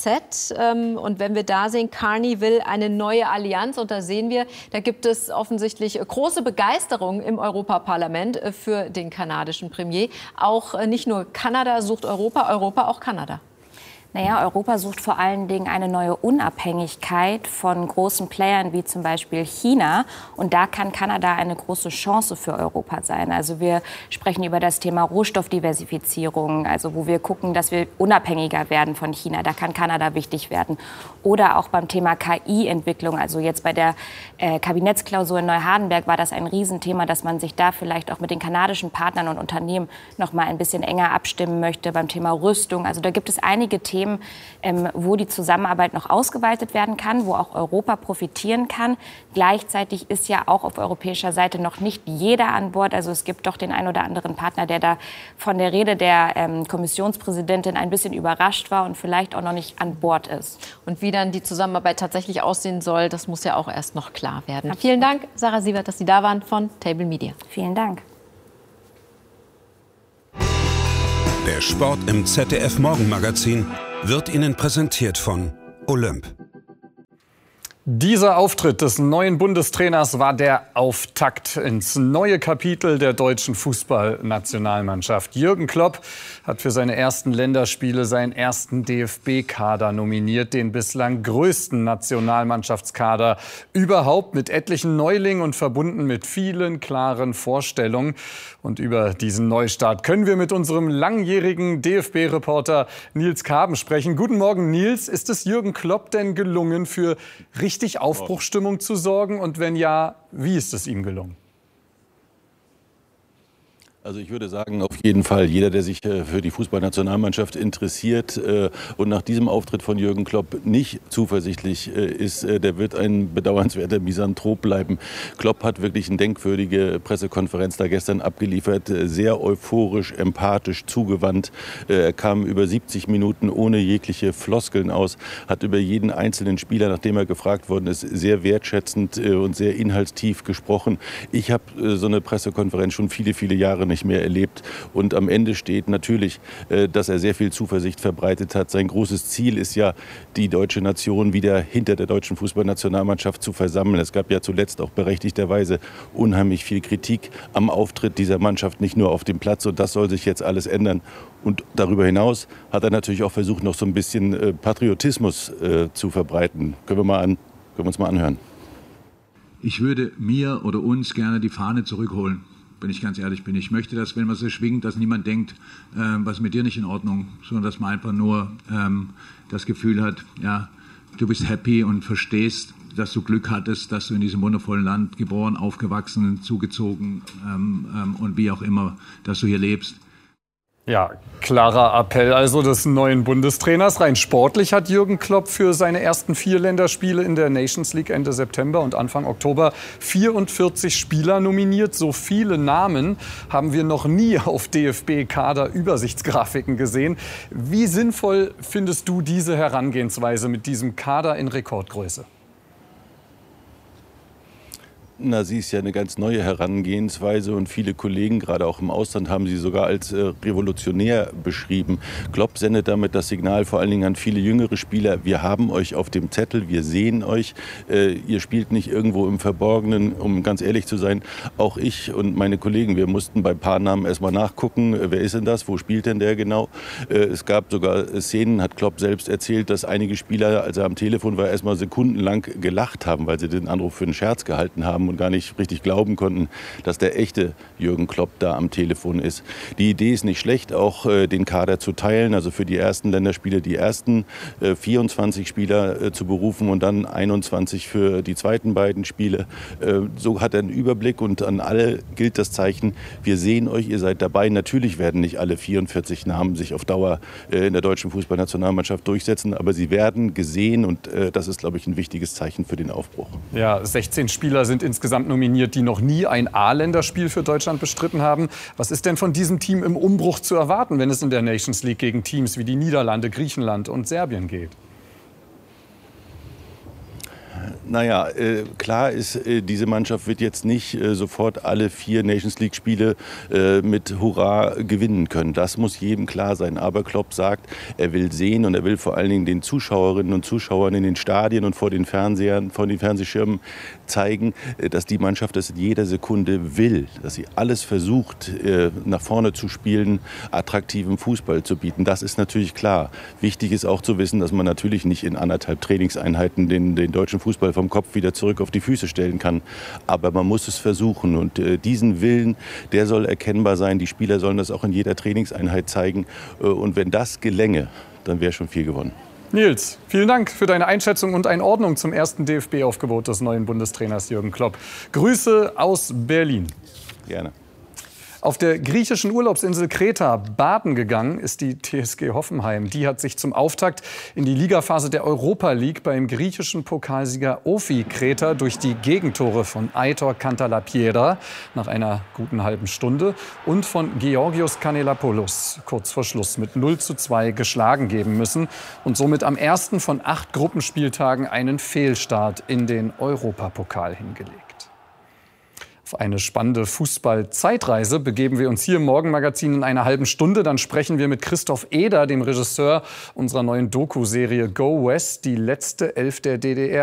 FAZ. Und wenn wir da sehen, Carney will eine neue Allianz. Und da sehen wir, da gibt es offensichtlich große Begeisterung im Europaparlament für den kanadischen Premier. Auch nicht nur Kanada sucht Europa, Europa auch Kanada. Naja, Europa sucht vor allen Dingen eine neue Unabhängigkeit von großen Playern wie zum Beispiel China. Und da kann Kanada eine große Chance für Europa sein. Also wir sprechen über das Thema Rohstoffdiversifizierung, also wo wir gucken, dass wir unabhängiger werden von China. Da kann Kanada wichtig werden. Oder auch beim Thema KI-Entwicklung. Also jetzt bei der Kabinettsklausur in Neuhardenberg war das ein Riesenthema, dass man sich da vielleicht auch mit den kanadischen Partnern und Unternehmen noch mal ein bisschen enger abstimmen möchte. Beim Thema Rüstung. Also da gibt es einige Themen, wo die Zusammenarbeit noch ausgeweitet werden kann, wo auch Europa profitieren kann. Gleichzeitig ist ja auch auf europäischer Seite noch nicht jeder an Bord. Also es gibt doch den einen oder anderen Partner, der da von der Rede der Kommissionspräsidentin ein bisschen überrascht war und vielleicht auch noch nicht an Bord ist. Und wie dann die Zusammenarbeit tatsächlich aussehen soll, das muss ja auch erst noch klar werden. Vielen Dank, Sarah Sievert, dass Sie da waren von Table Media. Vielen Dank. Der Sport im ZDF Morgenmagazin wird Ihnen präsentiert von Olymp. Dieser Auftritt des neuen Bundestrainers war der Auftakt ins neue Kapitel der deutschen Fußballnationalmannschaft. Jürgen Klopp hat für seine ersten Länderspiele seinen ersten DFB-Kader nominiert, den bislang größten Nationalmannschaftskader überhaupt, mit etlichen Neulingen und verbunden mit vielen klaren Vorstellungen. Und über diesen Neustart können wir mit unserem langjährigen DFB-Reporter Nils Kaben sprechen. Guten Morgen, Nils. Ist es Jürgen Klopp denn gelungen, für richtig Aufbruchsstimmung zu sorgen? Und wenn ja, wie ist es ihm gelungen? Also ich würde sagen, auf jeden Fall, jeder, der sich für die Fußballnationalmannschaft interessiert und nach diesem Auftritt von Jürgen Klopp nicht zuversichtlich ist, der wird ein bedauernswerter Misanthrop bleiben. Klopp hat wirklich eine denkwürdige Pressekonferenz da gestern abgeliefert, sehr euphorisch, empathisch, zugewandt. Er kam über 70 Minuten ohne jegliche Floskeln aus, hat über jeden einzelnen Spieler, nachdem er gefragt worden ist, sehr wertschätzend und sehr inhaltstief gesprochen. Ich habe so eine Pressekonferenz schon viele, viele Jahre nicht mehr erlebt. Und am Ende steht natürlich, dass er sehr viel Zuversicht verbreitet hat. Sein großes Ziel ist ja, die deutsche Nation wieder hinter der deutschen Fußballnationalmannschaft zu versammeln. Es gab ja zuletzt auch berechtigterweise unheimlich viel Kritik am Auftritt dieser Mannschaft, nicht nur auf dem Platz. Und das soll sich jetzt alles ändern. Und darüber hinaus hat er natürlich auch versucht, noch so ein bisschen Patriotismus zu verbreiten. Können wir uns mal anhören. Ich würde mir oder uns gerne die Fahne zurückholen, wenn ich ganz ehrlich bin. Ich möchte, dass, wenn man sie schwingt, dass niemand denkt, was mit dir nicht in Ordnung, sondern dass man einfach nur das Gefühl hat, ja, du bist happy und verstehst, dass du Glück hattest, dass du in diesem wundervollen Land geboren, aufgewachsen, zugezogen und wie auch immer, dass du hier lebst. Ja, klarer Appell also des neuen Bundestrainers. Rein sportlich hat Jürgen Klopp für seine ersten 4 Länderspiele in der Nations League Ende September und Anfang Oktober 44 Spieler nominiert. So viele Namen haben wir noch nie auf DFB-Kader-Übersichtsgrafiken gesehen. Wie sinnvoll findest du diese Herangehensweise mit diesem Kader in Rekordgröße? Na, sie ist ja eine ganz neue Herangehensweise und viele Kollegen, gerade auch im Ausland, haben sie sogar als revolutionär beschrieben. Klopp sendet damit das Signal vor allen Dingen an viele jüngere Spieler: Wir haben euch auf dem Zettel, wir sehen euch, ihr spielt nicht irgendwo im Verborgenen. Um ganz ehrlich zu sein, auch ich und meine Kollegen, wir mussten bei ein paar Namen erstmal nachgucken, wer ist denn das, wo spielt denn der genau. Es gab sogar Szenen, hat Klopp selbst erzählt, dass einige Spieler, als er am Telefon war, erstmal sekundenlang gelacht haben, weil sie den Anruf für einen Scherz gehalten haben und gar nicht richtig glauben konnten, dass der echte Jürgen Klopp da am Telefon ist. Die Idee ist nicht schlecht, auch den Kader zu teilen, also für die ersten Länderspiele die ersten 24 Spieler zu berufen und dann 21 für die zweiten beiden Spiele. So hat er einen Überblick und an alle gilt das Zeichen: Wir sehen euch, ihr seid dabei. Natürlich werden nicht alle 44 Namen sich auf Dauer in der deutschen Fußballnationalmannschaft durchsetzen, aber sie werden gesehen und das ist, glaube ich, ein wichtiges Zeichen für den Aufbruch. Ja, 16 Spieler sind insgesamt nominiert, die noch nie ein A-Länderspiel für Deutschland bestritten haben. Was ist denn von diesem Team im Umbruch zu erwarten, wenn es in der Nations League gegen Teams wie die Niederlande, Griechenland und Serbien geht? Naja, klar ist, diese Mannschaft wird jetzt nicht sofort alle 4 Nations-League-Spiele mit Hurra gewinnen können. Das muss jedem klar sein. Aber Klopp sagt, er will sehen und er will vor allen Dingen den Zuschauerinnen und Zuschauern in den Stadien und vor den Fernsehern, vor den Fernsehschirmen zeigen, dass die Mannschaft das in jeder Sekunde will, dass sie alles versucht, nach vorne zu spielen, attraktiven Fußball zu bieten. Das ist natürlich klar. Wichtig ist auch zu wissen, dass man natürlich nicht in 1,5 Trainingseinheiten den deutschen Fußball vom Kopf wieder zurück auf die Füße stellen kann. Aber man muss es versuchen. Und diesen Willen, der soll erkennbar sein. Die Spieler sollen das auch in jeder Trainingseinheit zeigen. Und wenn das gelänge, dann wäre schon viel gewonnen. Nils, vielen Dank für deine Einschätzung und Einordnung zum ersten DFB-Aufgebot des neuen Bundestrainers Jürgen Klopp. Grüße aus Berlin. Gerne. Auf der griechischen Urlaubsinsel Kreta baden gegangen ist die TSG Hoffenheim. Die hat sich zum Auftakt in die Ligaphase der Europa League beim griechischen Pokalsieger OFI Kreta durch die Gegentore von Aitor Kantalapiedra nach einer guten halben Stunde und von Georgios Kanellopoulos kurz vor Schluss mit 0:2 geschlagen geben müssen und somit am ersten von 8 Gruppenspieltagen einen Fehlstart in den Europapokal hingelegt. Auf eine spannende Fußball-Zeitreise begeben wir uns hier im Morgenmagazin in einer halben Stunde. Dann sprechen wir mit Christoph Eder, dem Regisseur unserer neuen Doku-Serie Go West, die letzte Elf der DDR.